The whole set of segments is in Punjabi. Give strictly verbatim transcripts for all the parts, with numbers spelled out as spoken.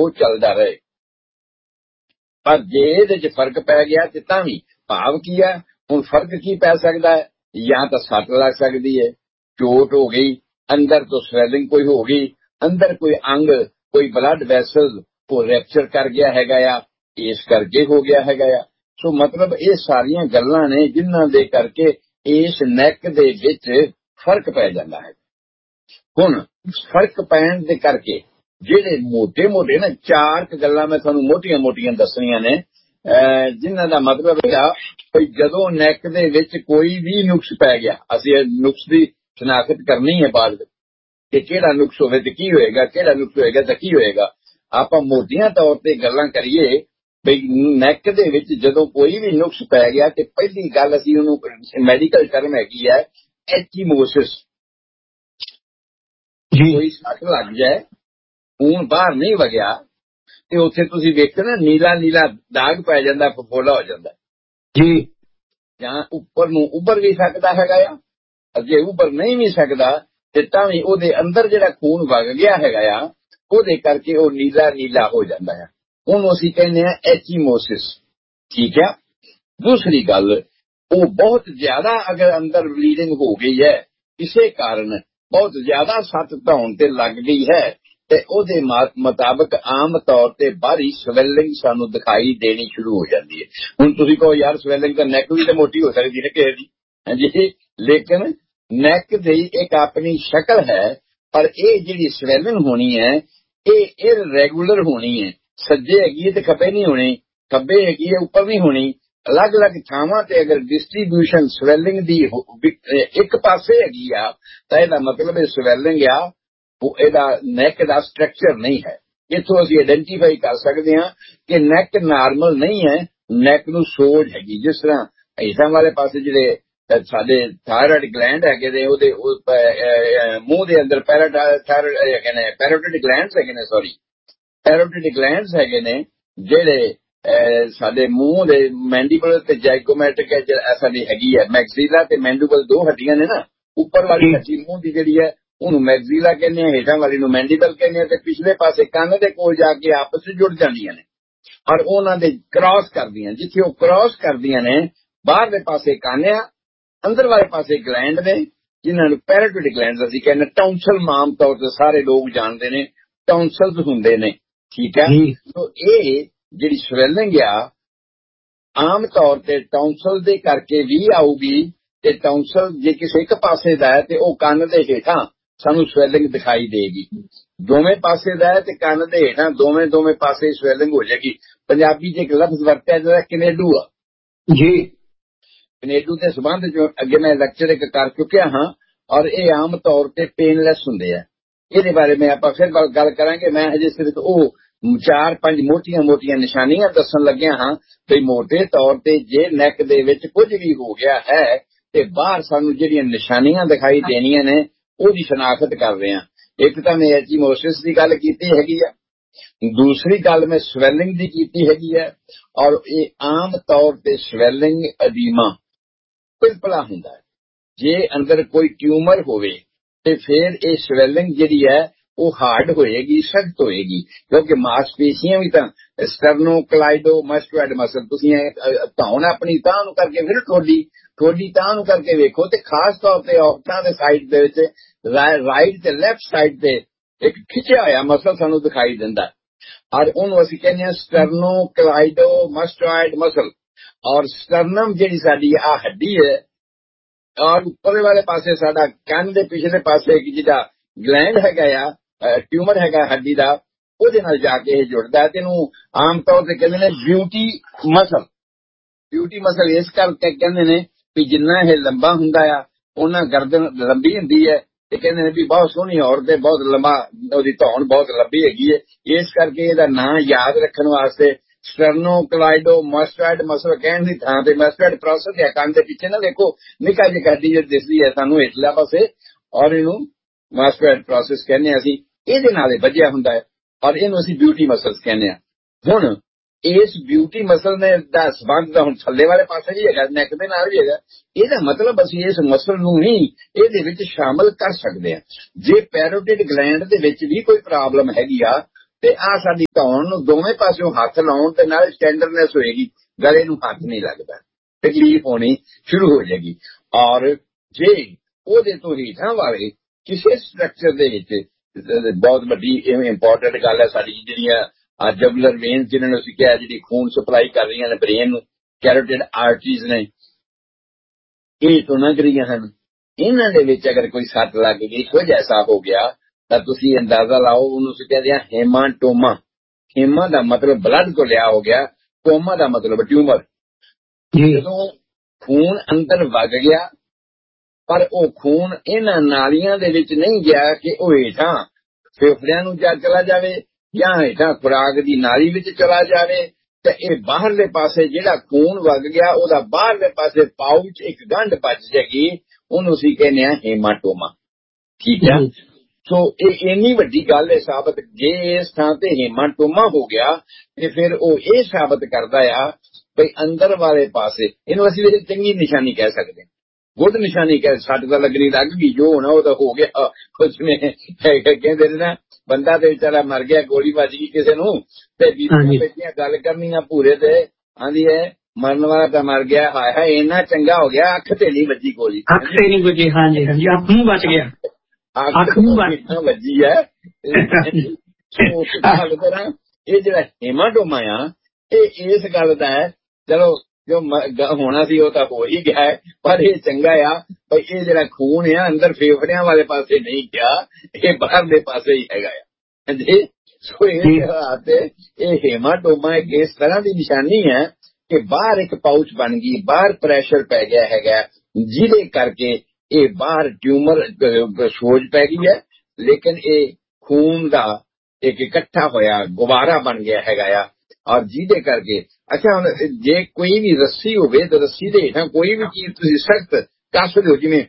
ਉਹ ਚੱਲਦਾ ਰਹੇ। ਪਰ ਜੇ ਇਹਦੇ ਚ ਫਰਕ ਪੈ ਗਿਆ ਤੇ ਤਾਂ ਵੀ ਭਾਵ ਕੀ ਹੈ, ਹੁਣ ਫਰਕ ਕੀ ਪੈ ਸਕਦਾ ਹੈ? ਜਾਂ ਤਾਂ ਸੱਟ ਲੱਗ ਸਕਦੀ ਹੈ, ਚੋਟ ਹੋ ਗਈ, ਅੰਦਰ ਤੋਂ ਸਵੈਲਿੰਗ ਕੋਈ ਹੋ ਗਈ, ਅੰਦਰ ਕੋਈ ਅੰਗ, ਕੋਈ ਬਲੱਡ ਵੈਸਲ ਉਹ ਰੈਪਚਰ ਕਰ ਗਿਆ ਹੈਗਾ ਆ, ਇਸ ਕਰਕੇ ਹੋ ਗਿਆ ਹੈਗਾ ਆ। ਸੋ ਮਤਲਬ ਇਹ ਸਾਰੀਆਂ ਗੱਲਾਂ ਨੇ ਜਿਨ੍ਹਾਂ ਦੇ ਕਰਕੇ ਇਸ ਨੈਕ ਦੇ ਵਿੱਚ ਫਰਕ ਪੈ ਜਾਂਦਾ ਹੈ। ਹੁਣ ਫਰਕ ਪੈਣ ਦੇ ਕਰਕੇ ਜਿਹੜੇ ਮੋਟੇ ਮੋਟੇ ਨਾ ਚਾਰ ਗੱਲਾਂ ਮੈਂ ਤੁਹਾਨੂੰ ਮੋਟੀਆਂ ਮੋਟੀਆਂ ਦੱਸਣੀਆਂ ਨੇ, ਜਿਨ੍ਹਾਂ ਦਾ ਮਤਲਬ ਹੈਗਾ ਵੀ ਜਦੋਂ ਨੈਕ ਦੇ ਵਿੱਚ ਕੋਈ ਵੀ ਨੁਕਸ ਪੈ ਗਿਆ, ਅਸੀਂ ਇਹ ਨੁਕਸ ਦੀ ਸ਼ਨਾਖਤ ਕਰਨੀ ਹੈ ਬਾਅਦ ਵਿੱਚ ਕਿ ਕਿਹੜਾ ਨੁਕਸ ਹੋਵੇ ਤੇ ਕੀ ਹੋਏਗਾ, ਕਿਹੜਾ ਨੁਕਸ ਹੋਏਗਾ ਤਾਂ ਕੀ ਹੋਏਗਾ। ਆਪਾਂ ਮੋਟੀਆਂ ਤੌਰ ਤੇ ਗੱਲਾਂ ਕਰੀਏ ਬਈ ਨੈਕ ਦੇ ਵਿੱਚ ਜਦੋਂ ਕੋਈ ਵੀ ਨੁਕਸ ਪੈ ਗਿਆ ਤੇ ਪਹਿਲੀ ਗੱਲ ਅਸੀਂ ਉਹਨੂੰ ਮੈਡੀਕਲ ਟਰਮ ਹੈਗੀ ਹੈ ਐਚੀਮੋਸਿਸ। ਕੋਈ ਸੱਟ ਲੱਗ ਜਾਏ, ਖੂਨ ਬਾਹਰ ਨਹੀਂ ਵਗਿਆ ਤੇ ਉੱਥੇ ਤੁਸੀਂ ਵੇਖੋ ਨਾ ਨੀਲਾ ਨੀਲਾ ਦਾਗ ਪੈ ਜਾਂਦਾ, ਫਫੋਲਾ ਹੋ ਜਾਂਦਾ ਜੀ, ਜਾਂ ਉੱਪਰ ਨੂੰ ਉੱਭਰ ਵੀ ਸਕਦਾ ਹੈਗਾ ਆ। ਅੱਗੇ ਉੱਭਰ ਨਹੀਂ ਵੀ ਸਕਦਾ ਤੇ ਤਾਂ ਵੀ ਉਹਦੇ ਅੰਦਰ ਜਿਹੜਾ ਖੂਨ ਵਗ ਗਿਆ ਹੈਗਾ ਆ ਉਹਦੇ ਕਰਕੇ ਉਹ ਨੀਲਾ ਨੀਲਾ ਹੋ ਜਾਂਦਾ ਹੈ, ਉਹਨੂੰ ਅਸੀਂ ਕਹਿੰਦੇ ਆ ਐਚੀਮੋਸਿਸ। ਠੀਕ ਹੈ। ਦੂਸਰੀ ਗੱਲ, ਉਹ ਬਹੁਤ ਜ਼ਿਆਦਾ ਅਗਰ ਅੰਦਰ ਬਲੀਡਿੰਗ ਹੋ ਗਈ ਹੈ ਕਿਸੇ ਕਾਰਨ, ਬਹੁਤ ਜ਼ਿਆਦਾ ਸੱਟ ਧੌਣ ਤੇ ਲੱਗ ਗਈ ਹੈ ਤੇ ਉਹਦੇ ਮੁਤਾਬਕ ਆਮ ਤੌਰ ਤੇ ਬਾਹਰੀ ਸਵੈਲਿੰਗ ਸਾਨੂੰ ਦਿਖਾਈ ਦੇਣੀ ਸ਼ੁਰੂ ਹੋ ਜਾਂਦੀ ਹੈ। ਹੁਣ ਤੁਸੀਂ ਕਹੋ ਯਾਰ ਸਵੈਲਿੰਗ ਤਾਂ ਨੈਕ ਵੀ ਤਾਂ ਮੋਟੀ ਹੋ ਸਕਦੀ ਹੈ ਕਿਸੇ ਦੀ, ਹਾਂਜੀ, ਲੇਕਿਨ ਨੈਕ ਦੀ ਇੱਕ ਆਪਣੀ ਸ਼ਕਲ ਹੈ, ਪਰ ਇਹ ਜਿਹੜੀ ਸਵੈਲਿੰਗ ਹੋਣੀ ਹੈ ਇਹ ਇਰਰੈਗੂਲਰ ਹੋਣੀ ਹੈ। ਸੱਜੇ ਹੈਗੀ ਹੈ ਤੇ ਖੱਬੇ ਨਹੀਂ ਹੋਣੀ, ਖੱਬੇ ਹੈਗੀ ਹੈ ਉੱਪਰ ਨਹੀਂ ਹੋਣੀ। ਅਲੱਗ ਅਲੱਗ ਥਾਵਾਂ ਤੇ ਅਗਰ ਡਿਸਟ੍ਰੀਬਿਊਸ਼ਨ ਸਵੈਲਿੰਗ ਦੀ ਇੱਕ ਪਾਸੇ ਹੈਗੀ ਆ ਤਾਂ ਇਹਦਾ ਮਤਲਬ ਇਹ ਸਵੈਲਿੰਗ ਆ ਉਹ ਇਹਦਾ ਨੈਕ ਦਾ ਸਟਰਕਚਰ ਨਹੀਂ ਹੈ। ਇੱਥੋਂ ਅਸੀਂ ਆਇਡੈਂਟੀਫਾਈ ਕਰ ਸਕਦੇ ਹਾਂ ਕਿ ਨੈਕ ਨਾਰਮਲ ਨਹੀਂ ਹੈ, ਨੈਕ ਨੂੰ ਸੋਜ ਹੈਗੀ। ਜਿਸ ਤਰ੍ਹਾਂ ਹਿੱਸਾਂ ਵਾਲੇ ਪਾਸੇ ਜਿਹੜੇ ਸਾਡੇ ਥਾਇਰਾਇਡ ਗਲੈਂਡ ਹੈਗੇ ਨੇ ਉਹਦੇ ਮੂੰਹ ਦੇ ਅੰਦਰ ਪੈਰਾਥਾਇਰਾਇਡ ਹੈਗੇ ਨੇ, ਪੈਰੋਟਿਡ ਗਲੈਂਡਸ ਹੈਗੇ ਨੇ, ਸੌਰੀ ਪੈਰੋਟਿਡ ਗਲੈਂਡਸ ਹੈਗੇ ਨੇ ਜਿਹੜੇ ਸਾਡੇ ਮੂੰਹ ਦੇ ਮੈਂਡੀਬਲ ਤੇ ਜਾਈਗੋਮੈਟਿਕ ਸਾਡੀ ਹੈਗੀ ਹੈ। ਮੈਗਜ਼ੀਲਾ ਤੇ ਮੈਂਡੀਬਲ ਦੋ ਹੱਡੀਆਂ ਨੇ ਨਾ, ਉੱਪਰ ਵਾਲੀ ਹੱਡੀ ਮੂੰਹ ਦੀ ਜਿਹੜੀ ਹੈ ਉਹਨੂੰ ਮੈਗਜ਼ੀਲਾ ਕਹਿੰਦੇ ਆ, ਹੇਠਾਂ ਵਾਲੀ ਨੂੰ ਮੈਂਡੀਬਲ ਕਹਿੰਦੇ ਆ, ਤੇ ਪਿਛਲੇ ਪਾਸੇ ਕੰਨ ਦੇ ਕੋਲ ਜਾ ਕੇ ਆਪਸ ਵਿੱਚ ਜੁੜ ਜਾਂਦੀਆਂ ਨੇ ਔਰ ਉਹਨਾਂ ਦੇ ਕ੍ਰਾਸ ਕਰਦੀਆਂ। ਜਿੱਥੇ ਉਹ ਕ੍ਰਾਸ ਕਰਦੀਆਂ ਨੇ ਬਾਹਰਲੇ ਪਾਸੇ ਕੰਨ ਆ, ਅੰਦਰ ਵਾਲੇ ਪਾਸੇ ਗਲੈਂਡ ਨੇ ਜਿਨ੍ਹਾਂ ਨੂੰ ਪੈਰਾਟਿਡ ਗਲੈਂਡ ਅਸੀਂ ਕਹਿੰਦੇ। ਟੌਂਸਲ ਆਮ ਤੌਰ ਤੇ ਸਾਰੇ ਲੋਕ ਜਾਣਦੇ ਨੇ, ਟੌਂਸਲਸ ਹੁੰਦੇ ਨੇ। ਠੀਕ ਹੈ। ਸੋ ਇਹ ਜਿਹੜੀ ਸਵੈਲਿੰਗ ਆ ਆਮ ਤੌਰ ਤੇ ਟੌਂਸਲ ਦੇ ਕਰਕੇ ਵੀ ਆਊਗੀ ਤੇ ਟੌਂਸਲ ਜੇ ਕਿਸੇ ਇੱਕ ਪਾਸੇ ਦਾ ਹੈ ਤੇ ਉਹ ਕੰਨ ਦੇ ਹੇਠਾਂ ਸਾਨੂੰ ਸਵੈਲਿੰਗ ਦਿਖਾਈ ਦੇਗੀ। ਦੋਵੇਂ ਪਾਸੇ ਦਾ ਹੈ ਤੇ ਕੰਨ ਦੇ ਹੇਠਾਂ ਦੋਵੇਂ ਦੋਵੇਂ ਪਾਸੇ ਸਵੈਲਿੰਗ ਹੋ ਜਾਏਗੀ। ਪੰਜਾਬੀ 'ਚ ਇੱਕ ਲਫ਼ਜ਼ ਵਰਤਿਆ ਜਿਹੜਾ ਕਨੇਡੂ ਆ ਜੀ, ਕਨੇਡੂ ਦੇ ਸੰਬੰਧ ਚ ਅੱਗੇ ਮੈਂ ਲੈਕਚਰ ਇੱਕ ਕਰ ਚੁੱਕਿਆ ਹਾਂ ਔਰ ਇਹ ਆਮ ਤੌਰ ਤੇ ਪੇਨਲੈਸ ਹੁੰਦੇ ਆ। ਇਹਦੇ ਬਾਰੇ ਮੈਂ ਆਪਾਂ ਫਿਰ ਗੱਲ ਕਰਾਂਗੇ। ਮੈਂ ਹਜੇ ਸਿਰਫ ਉਹ ਚਾਰ ਪੰਜ ਮੋਟੀਆਂ ਮੋਟੀਆਂ ਨਿਸ਼ਾਨੀਆਂ ਦੱਸਣ ਲੱਗਿਆ ਹਾਂ ਤੇ ਮੋਟੇ ਤੌਰ ਤੇ ਜੇ ਨੈਕ ਦੇ ਵਿੱਚ ਕੁਝ ਵੀ ਹੋ ਗਿਆ ਹੈ ਤੇ ਬਾਹਰ ਸਾਨੂੰ ਜਿਹੜੀਆਂ ਨਿਸ਼ਾਨੀਆਂ ਦਿਖਾਈ ਦੇਣੀਆਂ ਨੇ ਉਹਦੀ ਸ਼ਨਾਖਤ ਕਰ ਰਹੇ ਹਾਂ। ਇੱਕ ਤਾਂ ਮੈਂ ਐਚੀਮੋਸਿਸ ਦੀ ਗੱਲ ਕੀਤੀ ਹੈਗੀ ਆ, ਦੂਸਰੀ ਗੱਲ ਮੈਂ ਸਵੈਲਿੰਗ ਦੀ ਕੀਤੀ ਹੈਗੀ ਹੈ ਔਰ ਇਹ ਆਮ ਤੌਰ ਤੇ ਸਵੈਲਿੰਗ ਅਡੀਮਾ ਪਿਲਪਲਾ ਹੁੰਦਾ ਹੈ। ਜੇ ਅੰਦਰ ਕੋਈ ਟਿਊਮਰ ਹੋਵੇ ਤੇ ਫਿਰ ਇਹ ਸਵੈਲਿੰਗ ਜਿਹੜੀ ਹੈ ਉਹ ਹਾਰਡ ਹੋਏਗੀ, ਸਖਤ ਹੋਏਗੀ, ਕਿਉਂਕਿ ਮਾਸਪੇਸ਼ੀਆਂ ਵੀ ਤਾਂ ਸਟਰਨੋਕਲਾਈਡੋਮਾਸਟੋਇਡ ਮਸਲ, ਤੁਸੀਂ ਧੌਣ ਆਪਣੀ ਤਾਂ ਨੂੰ ਕਰਕੇ ਫਿਰ ਠੋਡੀ ਠੋਡੀ ਤਾਂ ਨੂੰ ਕਰਕੇ ਵੇਖੋ ਤੇ ਖਾਸ ਤੌਰ ਤੇ ਔਰਤਾਂ ਦੇ ਸਾਈਡ ਦੇ ਵਿੱਚ ਰਾਈਟ ਤੇ ਲੈਫਟ ਸਾਈਡ ਤੇ ਇੱਕ ਖਿੱਚਿਆ ਹੋਇਆ ਮਸਲ ਸਾਨੂੰ ਦਿਖਾਈ ਦਿੰਦਾ ਔਰ ਉਹਨੂੰ ਅਸੀਂ ਕਹਿੰਦੇ ਹਾਂ ਸਟਰਨੋਕਲਾਈਡੋਮਾਸਟੋਇਡ ਮਸਲ। ਔਰ ਸਟਰਨਮ ਜਿਹੜੀ ਸਾਡੀ ਆ ਹੱਡੀ ਹੈ ਔਰ ਉੱਪਰਲੇ ਵਾਲੇ ਪਾਸੇ ਸਾਡਾ ਕੰਨ ਦੇ ਪਿਛਲੇ ਪਾਸੇ ਜਿਹੜਾ ਗਲੈਂਡ ਹੈਗਾ ਆ, ਟਿਊਮਰ ਹੈਗਾ ਹੱਡੀ ਦਾ, ਉਹਦੇ ਨਾਲ ਜਾ ਕੇ ਇਹ ਜੁੜਦਾ ਤੇ ਇਹਨੂੰ ਆਮ ਤੌਰ ਤੇ ਕਹਿੰਦੇ ਨੇ ਬਿਊਟੀ ਮਸਲ। ਬਿਊਟੀ ਮਸਲ ਇਸ ਕਰਕੇ ਕਹਿੰਦੇ ਨੇ ਵੀ ਜਿੰਨਾ ਇਹ ਲੰਬਾ ਹੁੰਦਾ ਆ ਉਹਨਾਂ ਗਰਦਨ ਲੰਬੀ ਹੁੰਦੀ ਹੈ ਤੇ ਕਹਿੰਦੇ ਨੇ ਵੀ ਬਹੁਤ ਸੋਹਣੀ ਔਰਤ ਹੈ, ਬਹੁਤ ਲੰਬਾ ਉਹਦੀ ਧੌਣ ਬਹੁਤ ਲੰਬੀ ਹੈਗੀ ਹੈ। ਇਸ ਕਰਕੇ ਇਹਦਾ ਨਾਂ ਯਾਦ ਰੱਖਣ ਵਾਸਤੇ ਸਟਰਨੋਕਲਾਈਡੋਮਾਸਟੋਇਡ ਮਸਲ ਕਹਿਣ ਦੀ ਥਾਂ ਤੇ ਮਾਸਟੋਇਡ ਪ੍ਰੋਸੈਸ ਹੈ। ਕੰਨ ਦੇ ਪਿੱਛੇ ਨਾ ਦੇਖੋ ਨਿੱਕਾ ਜਿਹਾ ਹੱਡੀ ਜਿਹੜੀ ਦਿਸਦੀ ਹੈ ਸਾਨੂੰ ਹੇਠਲੇ ਪਾਸੇ ਔਰ ਇਹਨੂੰ ਮਾਸਟੋਇਡ ਪ੍ਰੋਸੈਸ ਕਹਿੰਦੇ ਅਸੀਂ। ਇਹਦੇ ਨਾਲ ਇਹ ਵੱਜਿਆ ਹੁੰਦਾ ਹੈ ਔਰ ਇਹਨੂੰ ਅਸੀਂ ਬਿਊਟੀ ਮਸਲਸ ਕਹਿੰਦੇ ਹਾਂ। ਹੁਣ ਇਸ ਬਿਊਟੀ ਮਸਲ ਨੇ ਦਾ ਸਬੰਧ ਤਾਂ ਹੁਣ ਥੱਲੇ ਵਾਲੇ ਪਾਸੇ ਵੀ ਹੈਗਾ, ਨੈਕ ਦੇ ਨਾਲ ਵੀ ਹੈਗਾ। ਇਹਦਾ ਮਤਲਬ ਅਸੀਂ ਇਸ ਮਸਲ ਨੂੰ ਹੀ ਇਹਦੇ ਵਿੱਚ ਸ਼ਾਮਲ ਕਰ ਸਕਦੇ ਹਾਂ। ਜੇ ਪੈਰੋਟਿਡ ਗਲੈਂਡ ਦੇ ਵਿੱਚ ਵੀ ਕੋਈ ਪ੍ਰੋਬਲਮ ਹੈਗੀ ਆ ਤੇ ਆ ਸਾਡੀ ਧੌਣ ਨੂੰ ਦੋਵੇਂ ਪਾਸਿਓਂ ਹੱਥ ਲਾਉਣ ਤੇ ਨਾਲ ਟੈਂਡਰਨੈਸ ਹੋਏਗੀ, ਗਲੇ ਨੂੰ ਹੱਥ ਨਹੀਂ ਲੱਗਦਾ, ਤਕਲੀਫ ਹੋਣੀ ਸ਼ੁਰੂ ਹੋ ਜਾਏਗੀ। ਔਰ ਜੇ ਉਹਦੇ ਤੋਂ ਹੇਠਾਂ ਵਾਲੇ ਕਿਸੇ ਸਟਰਕਚਰ ਦੇ ਵਿੱਚ, ਬਹੁਤ ਵੱਡੀ ਇੰਪੋਰਟੈਂਟ ਗੱਲ ਹੈ ਸਾਡੀ, ਜਿਹੜੀਆਂ ਜਬਲਰ ਵੇਨਸ ਜਿਹਨਾਂ ਨੂੰ ਅਸੀਂ ਕਿਹਾ ਜਿਹੜੀ ਖੂਨ ਸਪਲਾਈ ਕਰ ਰਹੀਆਂ ਨੇ ਬ੍ਰੇਨ ਨੂੰ, ਕੈਰੋਟਿਡ ਆਰਟਰੀਜ਼ ਨੇ, ਇਹ ਸੁਣਨ ਰਹੀਆਂ ਹਨ। ਇਹਨਾਂ ਦੇ ਵਿੱਚ ਅਗਰ ਕੋਈ ਸੱਟ ਲੱਗ ਗਈ, ਕੁਝ ਐਸਾ ਹੋ ਗਿਆ ਤਾਂ ਤੁਸੀਂ ਅੰਦਾਜ਼ਾ ਲਾਓ, ਉਹਨੂੰ ਅਸੀਂ ਕਹਿੰਦੇ ਆ ਹੈਮਾਟੋਮਾ। ਹੈਮਾ ਦਾ ਮਤਲਬ ਬਲੱਡ ਤੋਂ ਲਿਆ ਹੋ ਗਿਆ, ਟੋਮਾ ਦਾ ਮਤਲਬ ਟਿਊਮਰ। ਜਦੋਂ ਖੂਨ ਅੰਦਰ ਵਗ ਗਿਆ ਪਰ ਉਹ ਖੂਨ ਇਹਨਾਂ ਨਾਲੀਆਂ ਦੇ ਵਿੱਚ ਨਹੀਂ ਗਿਆ ਕਿ ਉਹ ਹੇਠਾਂ ਫੇਫੜਿਆਂ ਨੂੰ ਜਾ ਚਲਾ ਜਾਵੇ ਜਾਂ ਹੇਠਾਂ ਖੁਰਾਕ ਦੀ ਨਾਲੀ ਵਿੱਚ ਚਲਾ ਜਾਵੇ, ਤੇ ਇਹ ਬਾਹਰਲੇ ਪਾਸੇ ਜਿਹੜਾ ਖੂਨ ਵਗ ਗਿਆ ਉਹਦਾ ਬਾਹਰਲੇ ਪਾਸੇ ਪਾਉਚ ਇੱਕ ਗੰਢ ਬਚ ਜਾਏਗੀ, ਉਹਨੂੰ ਅਸੀਂ ਕਹਿੰਦੇ ਆ ਹੈਮਾਟੋਮਾ। ਠੀਕ ਹੈ, ਸੋ ਇਹ ਇੰਨੀ ਵੱਡੀ ਗੱਲ ਹੈ ਸਾਬਤ, ਜੇ ਇਸ ਥਾਂ ਤੇ ਹੈਮਾਟੋਮਾ ਹੋ ਗਿਆ ਤੇ ਫਿਰ ਉਹ ਇਹ ਸਾਬਤ ਕਰਦਾ ਆ ਬਈ ਅੰਦਰ ਵਾਲੇ ਪਾਸੇ, ਇਹਨੂੰ ਅਸੀਂ ਵੀ ਚੰਗੀ ਨਿਸ਼ਾਨੀ ਕਹਿ ਸਕਦੇ, ਗੁੱਡ ਨਿਸ਼ਾਨੀ ਕਹਿ, ਸੱਟ ਤਾਂ ਲੱਗਣੀ ਲੱਗ ਗਈ, ਜੋ ਹੋਣਾ ਉਹ ਤਾਂ ਹੋ ਗਿਆ। ਉਸਨੇ ਕਹਿੰਦੇ ਨੇ ਨਾ, ਬੰਦਾ ਤੇ ਵਿਚਾਰਾ ਮਰ ਗਿਆ, ਗੋਲੀ ਵੱਜ ਗਈ ਕਿਸੇ ਨੂੰ, ਤੇ ਬੀਬੀਆਂ ਗੱਲ ਕਰਨੀਆਂ ਪੂਰੇ ਤੇ ਆਂਦੀ ਹੈ ਮਰਨ ਵਾਲਾ ਤਾਂ ਮਰ ਗਿਆ, ਹਾਏ ਹਾਏ ਇੰਨਾ ਚੰਗਾ ਹੋ ਗਿਆ, ਅੱਖ ਤੇ ਨਹੀਂ ਵੱਜੀ ਗੋਲੀ, ਅੱਖ ਤੇ ਨਹੀਂ ਵੱਜੀ, ਹਾਂਜੀ ਹਾਂਜੀ, ਅੱਖ ਨੂੰ ਬਚ ਗਿਆ, ਅੱਖ ਨੂੰ ਵੱਜੀ ਹੈ। ਗੱਲ ਕਰਾਂ, ਇਹ ਜਿਹੜਾ ਹੈਮਾਟੋਮਾ ਆ ਇਹ ਇਸ ਗੱਲ ਦਾ ਹੈ, ਚਲੋ ਜੋ ਹੋਣਾ ਸੀ ਉਹ ਤਾਂ ਹੋ ਹੀ ਗਿਆ ਹੈ, ਪਰ ਇਹ ਚੰਗਾ ਆ ਬਈ ਇਹ ਜਿਹੜਾ ਖੂਨ ਆ ਅੰਦਰ ਫੇਫੜਿਆਂ ਵਾਲੇ ਪਾਸੇ ਨਹੀਂ ਗਿਆ, ਇਹ ਬਾਹਰਲੇ ਪਾਸੇ ਹੀ ਹੈਗਾ ਆ ਜੀ। ਸੋ ਇਹ ਹਾਲਾਤ, ਇਹ ਹੈਮਾਟੋਮਾ ਇੱਕ ਇਸ ਤਰ੍ਹਾਂ ਦੀ ਨਿਸ਼ਾਨੀ ਹੈ ਕਿ ਬਾਹਰ ਇੱਕ ਪਾਊਚ ਬਣ ਗਈ, ਬਾਹਰ ਪ੍ਰੈਸ਼ਰ ਪੈ ਗਿਆ ਹੈਗਾ, ਜਿਹਦੇ ਕਰਕੇ ਇਹ ਬਾਹਰ ਟਿਊਮਰ ਸੋਜ ਪੈ ਗਈ ਹੈ, ਲੇਕਿਨ ਇਹ ਖੂਨ ਦਾ ਇੱਕ ਇਕੱਠਾ ਹੋਇਆ ਗੁਬਾਰਾ ਬਣ ਗਿਆ ਹੈਗਾ ਆ, ਔਰ ਜਿਹਦੇ ਕਰਕੇ ਅੱਛਾ ਹੁਣ ਜੇ ਕੋਈ ਵੀ ਰੱਸੀ ਹੋਵੇ ਤਾਂ ਰੱਸੀ ਦੇ ਹੇਠਾਂ ਕੋਈ ਵੀ ਚੀਜ਼ ਤੁਸੀਂ ਸਖਤ ਕੱਸ ਦਿਓ, ਜਿਵੇਂ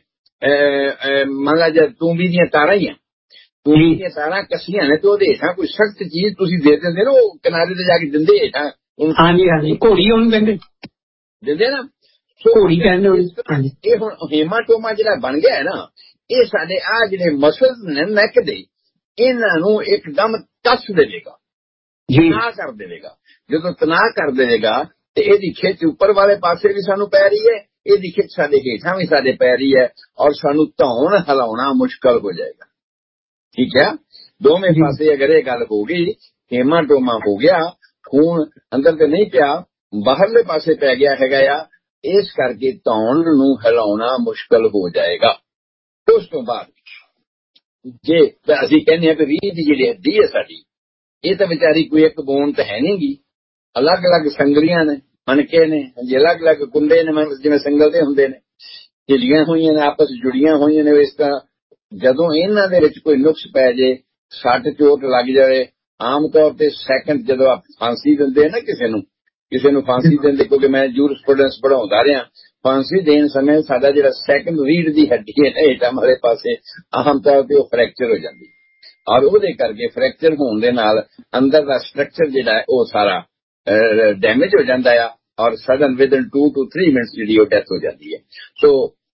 ਮੰਨ ਲਾ ਜੇ ਤੂੰਬੀ ਦੀਆਂ ਤਾਰਾਂ ਹੀ ਆ, ਤੂੰਬੀ ਦੀਆਂ ਤਾਰਾਂ ਕੱਸੀਆਂ ਨੇ ਤੇ ਉਹਦੇ ਹੇਠਾਂ ਕੋਈ ਸਖਤ ਚੀਜ਼ ਤੁਸੀਂ ਦੇ ਦਿੰਦੇ ਨਾ, ਉਹ ਕਿਨਾਰੇ ਤੇ ਜਾ ਕੇ ਦਿੰਦੇ ਹੇਠਾਂ, ਹਾਂਜੀ ਹਾਂਜੀ, ਘੋੜੀ ਉਹਨੂੰ ਕਹਿੰਦੇ ਦਿੰਦੇ ਨਾ, ਘੋੜੀ ਕਹਿੰਦੇ। ਇਹ ਹੁਣ ਹੈਮਾਟੋਮਾ ਜਿਹੜਾ ਬਣ ਗਿਆ ਹੈ ਨਾ, ਇਹ ਸਾਡੇ ਆ ਜਿਹੜੇ ਮਸਲਸ ਨੇ ਨੈਕ ਦੇ, ਇਹਨਾਂ ਨੂੰ ਇੱਕਦਮ ਕੱਸ ਦੇਵੇਗਾ, ਤਨਾਅ ਕਰ ਦੇਵੇਗਾ। ਜਦੋਂ ਤਨਾਅ ਕਰ ਦੇਵੇਗਾ ਤੇ ਇਹਦੀ ਖਿੱਚ ਉੱਪਰ ਵਾਲੇ ਪਾਸੇ ਵੀ ਸਾਨੂੰ ਪੈ ਰਹੀ ਹੈ, ਇਹਦੀ ਖਿੱਚ ਸਾਡੇ ਹੇਠਾਂ ਵੀ ਸਾਡੇ ਪੈ ਰਹੀ ਹੈ, ਔਰ ਸਾਨੂੰ ਧੌਣ ਹਿਲਾਉਣਾ ਮੁਸ਼ਕਲ ਹੋ ਜਾਏਗਾ। ਠੀਕ ਹੈ, ਦੋਵੇਂ ਪਾਸੇ ਅਗਰ ਇਹ ਗੱਲ ਹੋ ਗਈ, ਹੈਮਾਟੋਮਾ ਹੋ ਗਿਆ, ਖੂਨ ਅੰਦਰ ਤੇ ਨਹੀਂ ਪਿਆ, ਬਾਹਰਲੇ ਪਾਸੇ ਪੈ ਗਿਆ ਹੈਗਾ ਆ, ਇਸ ਕਰਕੇ ਧੌਣ ਨੂੰ ਹਿਲਾਉਣਾ ਮੁਸ਼ਕਲ ਹੋ ਜਾਏਗਾ। ਉਸ ਤੋਂ ਬਾਅਦ ਜੇ ਅਸੀਂ ਕਹਿੰਦੇ ਹਾਂ ਕਿ ਰੀੜ੍ਹ ਦੀ ਜਿਹੜੀ ਹੱਡੀ ਹੈ ਸਾਡੀ, ਇਹ ਤਾਂ ਵਿਚਾਰੀ ਕੋਈ ਇੱਕ ਬੋਨ ਤਾਂ ਹੈ ਨਹੀਂ ਗੀ, ਅਲੱਗ ਅਲੱਗ ਸੰਗਲੀਆਂ ਨੇ, ਮਣਕੇ ਨੇ, ਜੇ ਅਲੱਗ ਅਲੱਗ ਕੁੰਡੇ ਨੇ, ਜਿਵੇਂ ਸੰਗਲ ਦੇ ਹੁੰਦੇ ਨੇ, ਢਿੱਲੀਆਂ ਹੋਈਆਂ ਨੇ, ਆਪਸ ਜੁੜੀਆਂ ਹੋਈਆਂ ਨੇ। ਇਸ ਤਰ੍ਹਾਂ ਜਦੋਂ ਇਹਨਾਂ ਦੇ ਵਿੱਚ ਕੋਈ ਨੁਕਸ ਪੈ ਜੇ, ਸੱਟ ਚੋਟ ਲੱਗ ਜਾਵੇ, ਆਮ ਤੌਰ ਤੇ ਸੈਕੰਡ ਜਦੋਂ ਆਪ ਫਾਂਸੀ ਦਿੰਦੇ ਨਾ ਕਿਸੇ ਨੂੰ, ਕਿਸੇ ਨੂੰ ਫਾਂਸੀ ਦਿੰਦੇ, ਕਿਉਂਕਿ ਮੈਂ ਜੂਰਿਸਪ੍ਰੂਡੈਂਸ ਪੜ੍ਹਾਉਂਦਾ ਰਿਹਾ, ਫਾਂਸੀ ਦੇਣ ਸਮੇਂ ਸਾਡਾ ਜਿਹੜਾ ਸੈਕੰਡ ਰੀੜ ਦੀ ਹੱਡੀ ਹੈ ਨਾ ਹੇਠਾਂ ਵਾਲੇ ਪਾਸੇ, ਆਮ ਤੌਰ ਤੇ ਉਹ ਫ੍ਰੈਕਚਰ ਹੋ ਜਾਂਦੀ, ਔਰ ਉਹਦੇ ਕਰਕੇ ਫ੍ਰੈਕਚਰ ਹੋਣ ਦੇ ਨਾਲ ਅੰਦਰ ਦਾ ਸਟਰਕਚਰ ਜਿਹੜਾ ਹੈ ਉਹ ਸਾਰਾ ਡੈਮੇਜ ਹੋ ਜਾਂਦਾ ਆ, ਔਰ sudden within to two three minutes ਜਿਹੜੀ ਉਹ ਡੈਥ ਹੋ ਜਾਂਦੀ ਹੈ। ਸੋ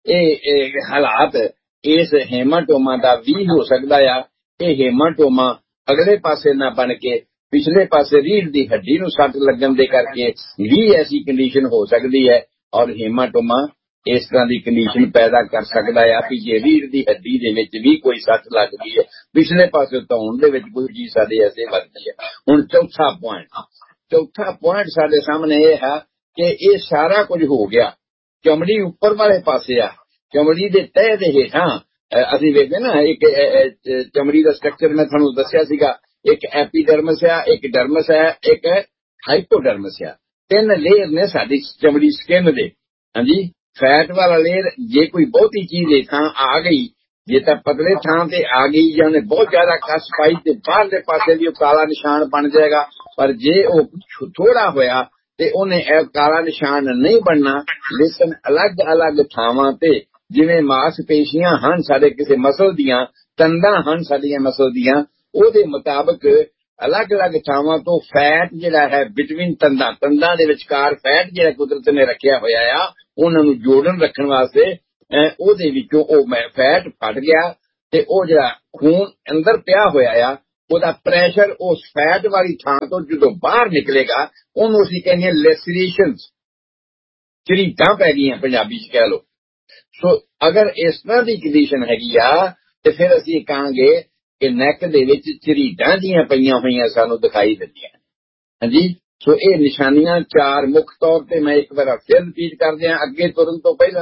ਇਹ ਹਾਲਾਤ ਇਸ ਹੈਮਾਟੋਮਾ ਦਾ ਵੀ ਹੋ ਸਕਦਾ ਆ। ਇਹ ਹੈਮਾਟੋਮਾ ਅਗਲੇ ਪਾਸੇ ਨਾ ਬਣ ਕੇ ਪਿਛਲੇ ਪਾਸੇ ਰੀੜ ਦੀ ਹੱਡੀ ਨੂੰ ਸੱਟ ਲੱਗਣ ਦੇ ਕਰਕੇ ਵੀ ਐਸੀ ਕੰਡੀਸ਼ਨ ਹੋ ਸਕਦੀ ਹੈ, ਔਰ ਹੈਮਾਟੋਮਾ ਇਸ ਤਰ੍ਹਾਂ ਦੀ ਕੰਡੀਸ਼ਨ ਪੈਦਾ ਕਰ ਸਕਦਾ ਆ ਕਿ ਜੇ ਰੀੜ ਦੀ ਹੱਡੀ ਦੇ ਵਿੱਚ ਵੀ ਕੋਈ ਸੱਟ ਲੱਗ ਗਈ ਹੈ, ਪਿਛਲੇ ਪਾਸੇ ਧੌਣ ਦੇ ਵਿੱਚ ਕੋਈ ਚੀਜ਼ ਸਾਡੇ ਐਸੇ ਵੱਜਦੀ ਹੈ। ਹੁਣ ਚੌਥਾ ਪੁਆਇੰਟ ਚੌਥਾ ਪੁਆਇੰਟ ਸਾਡੇ ਸਾਹਮਣੇ ਇਹ ਹੈ ਕਿ ਇਹ ਸਾਰਾ ਕੁਝ ਹੋ ਗਿਆ, ਚਮੜੀ ਉੱਪਰ ਵਾਲੇ ਪਾਸੇ ਆ, ਚਮੜੀ ਦੇ ਤਹਿ ਦੇ ਹੇਠਾਂ ਅਸੀਂ ਵੇਖਦੇ ਨਾ, ਇੱਕ ਚਮੜੀ ਦਾ ਸਟਰਕਚਰ ਮੈਂ ਤੁਹਾਨੂੰ ਦੱਸਿਆ ਸੀਗਾ, ਇੱਕ ਐਪੀਡਰਮਸ ਆ, ਇੱਕ ਡਰਮਸ ਹੈ, ਇੱਕ ਹਾਈਪੋਡਰਮਸ ਆ। ਤਿੰਨ ਲੇਅਰ ਨੇ ਸਾਡੀ ਚਮੜੀ ਸਕਿਨ ਦੇ। ਹਾਂਜੀ, ਫੈਟ ਵਾਲਾ ਲੇਅਰ ਜੇ ਕੋਈ ਬਹੁਤੀ ਚੀਜ਼ ਦੇ ਥਾਂ ਆ ਗਈ, ਜੇ ਤਾਂ ਪਤਲੇ ਥਾਂ ਤੇ ਆ ਗਈ ਜਾਂ ਉਹਨੇ ਬਹੁਤ ਜ਼ਿਆਦਾ ਕੱਸ ਪਾਈ ਤੇ ਬਾਹਰਲੇ ਪਾਸੇ ਵੀ ਉਹ ਕਾਲਾ ਨਿਸ਼ਾਨ ਬਣ ਜਾਏਗਾ, ਪਰ ਜੇ ਉਹ ਥੋੜਾ ਹੋਇਆ ਤੇ ਉਹਨੇ ਇਹ ਕਾਲਾ ਨਿਸ਼ਾਨ ਨਹੀਂ ਬਣਨਾ। ਲੇਕਿਨ ਅਲੱਗ ਅਲੱਗ ਥਾਵਾਂ ਤੇ ਜਿਵੇਂ ਮਾਸਪੇਸ਼ੀਆਂ ਹਨ ਸਾਡੇ ਕਿਸੇ ਮਸਲ ਦੀਆਂ, ਤੰਦਾਂ ਹਨ ਸਾਡੀਆਂ ਮਸਲ ਦੀਆਂ, ਉਹਦੇ ਮੁਤਾਬਕ ਅਲੱਗ ਅਲੱਗ ਥਾਵਾਂ ਤੋਂ ਫੈਟ ਜਿਹੜਾ ਹੈ ਬਿਟਵੀਨ ਤੰਦਾਂ ਤੰਦਾਂ ਦੇ ਵਿਚਕਾਰ ਫੈਟ ਜਿਹੜਾ ਕੁਦਰਤ ਨੇ ਰੱਖਿਆ ਹੋਇਆ ਆ, ਉਹਨਾਂ ਨੂੰ ਜੋੜਨ ਰੱਖਣ ਵਾਸਤੇ ਉਹਦੇ ਵਿੱਚੋਂ ਉਹ ਫੈਟ ਫਟ ਗਿਆ ਤੇ ਉਹ ਜਿਹੜਾ ਖੂਨ ਅੰਦਰ ਪਿਆ ਹੋਇਆ ਆ ਉਹਦਾ ਪ੍ਰੈਸ਼ਰ ਉਸ ਫੈਟ ਵਾਲੀ ਥਾਂ ਤੋਂ ਜਦੋਂ ਬਾਹਰ ਨਿਕਲੇਗਾ ਉਹਨੂੰ ਅਸੀਂ ਕਹਿੰਦੇ ਹਾਂ ਲੈਸਰੀਏਸ਼ਨਸ, ਝਰੀਟਾਂ ਪੈ ਗਈਆਂ ਪੰਜਾਬੀ ਚ ਕਹਿ ਲਓ। ਸੋ ਅਗਰ ਇਸ ਤਰ੍ਹਾਂ ਦੀ ਕੰਡੀਸ਼ਨ ਹੈਗੀ ਆ ਤੇ ਫਿਰ ਅਸੀਂ ਕਹਾਂਗੇ ਕਿ ਨੈਕ ਦੇ ਵਿੱਚ ਝਰੀਟਾਂ ਜੀਆਂ ਪਈਆਂ ਹੋਈਆਂ ਸਾਨੂੰ ਦਿਖਾਈ ਦਿੰਦੀਆਂ। ਹਾਂਜੀ, ਸੋ ਇਹ ਨਿਸ਼ਾਨੀਆਂ ਚਾਰ ਮੁੱਖ ਤੌਰ ਤੇ ਮੈਂ ਇੱਕ ਵਾਰ ਫਿਰ ਰਿਪੀਟ ਕਰ ਦਿਆਂ ਅੱਗੇ ਤੁਰਨ ਤੋਂ ਪਹਿਲਾਂ।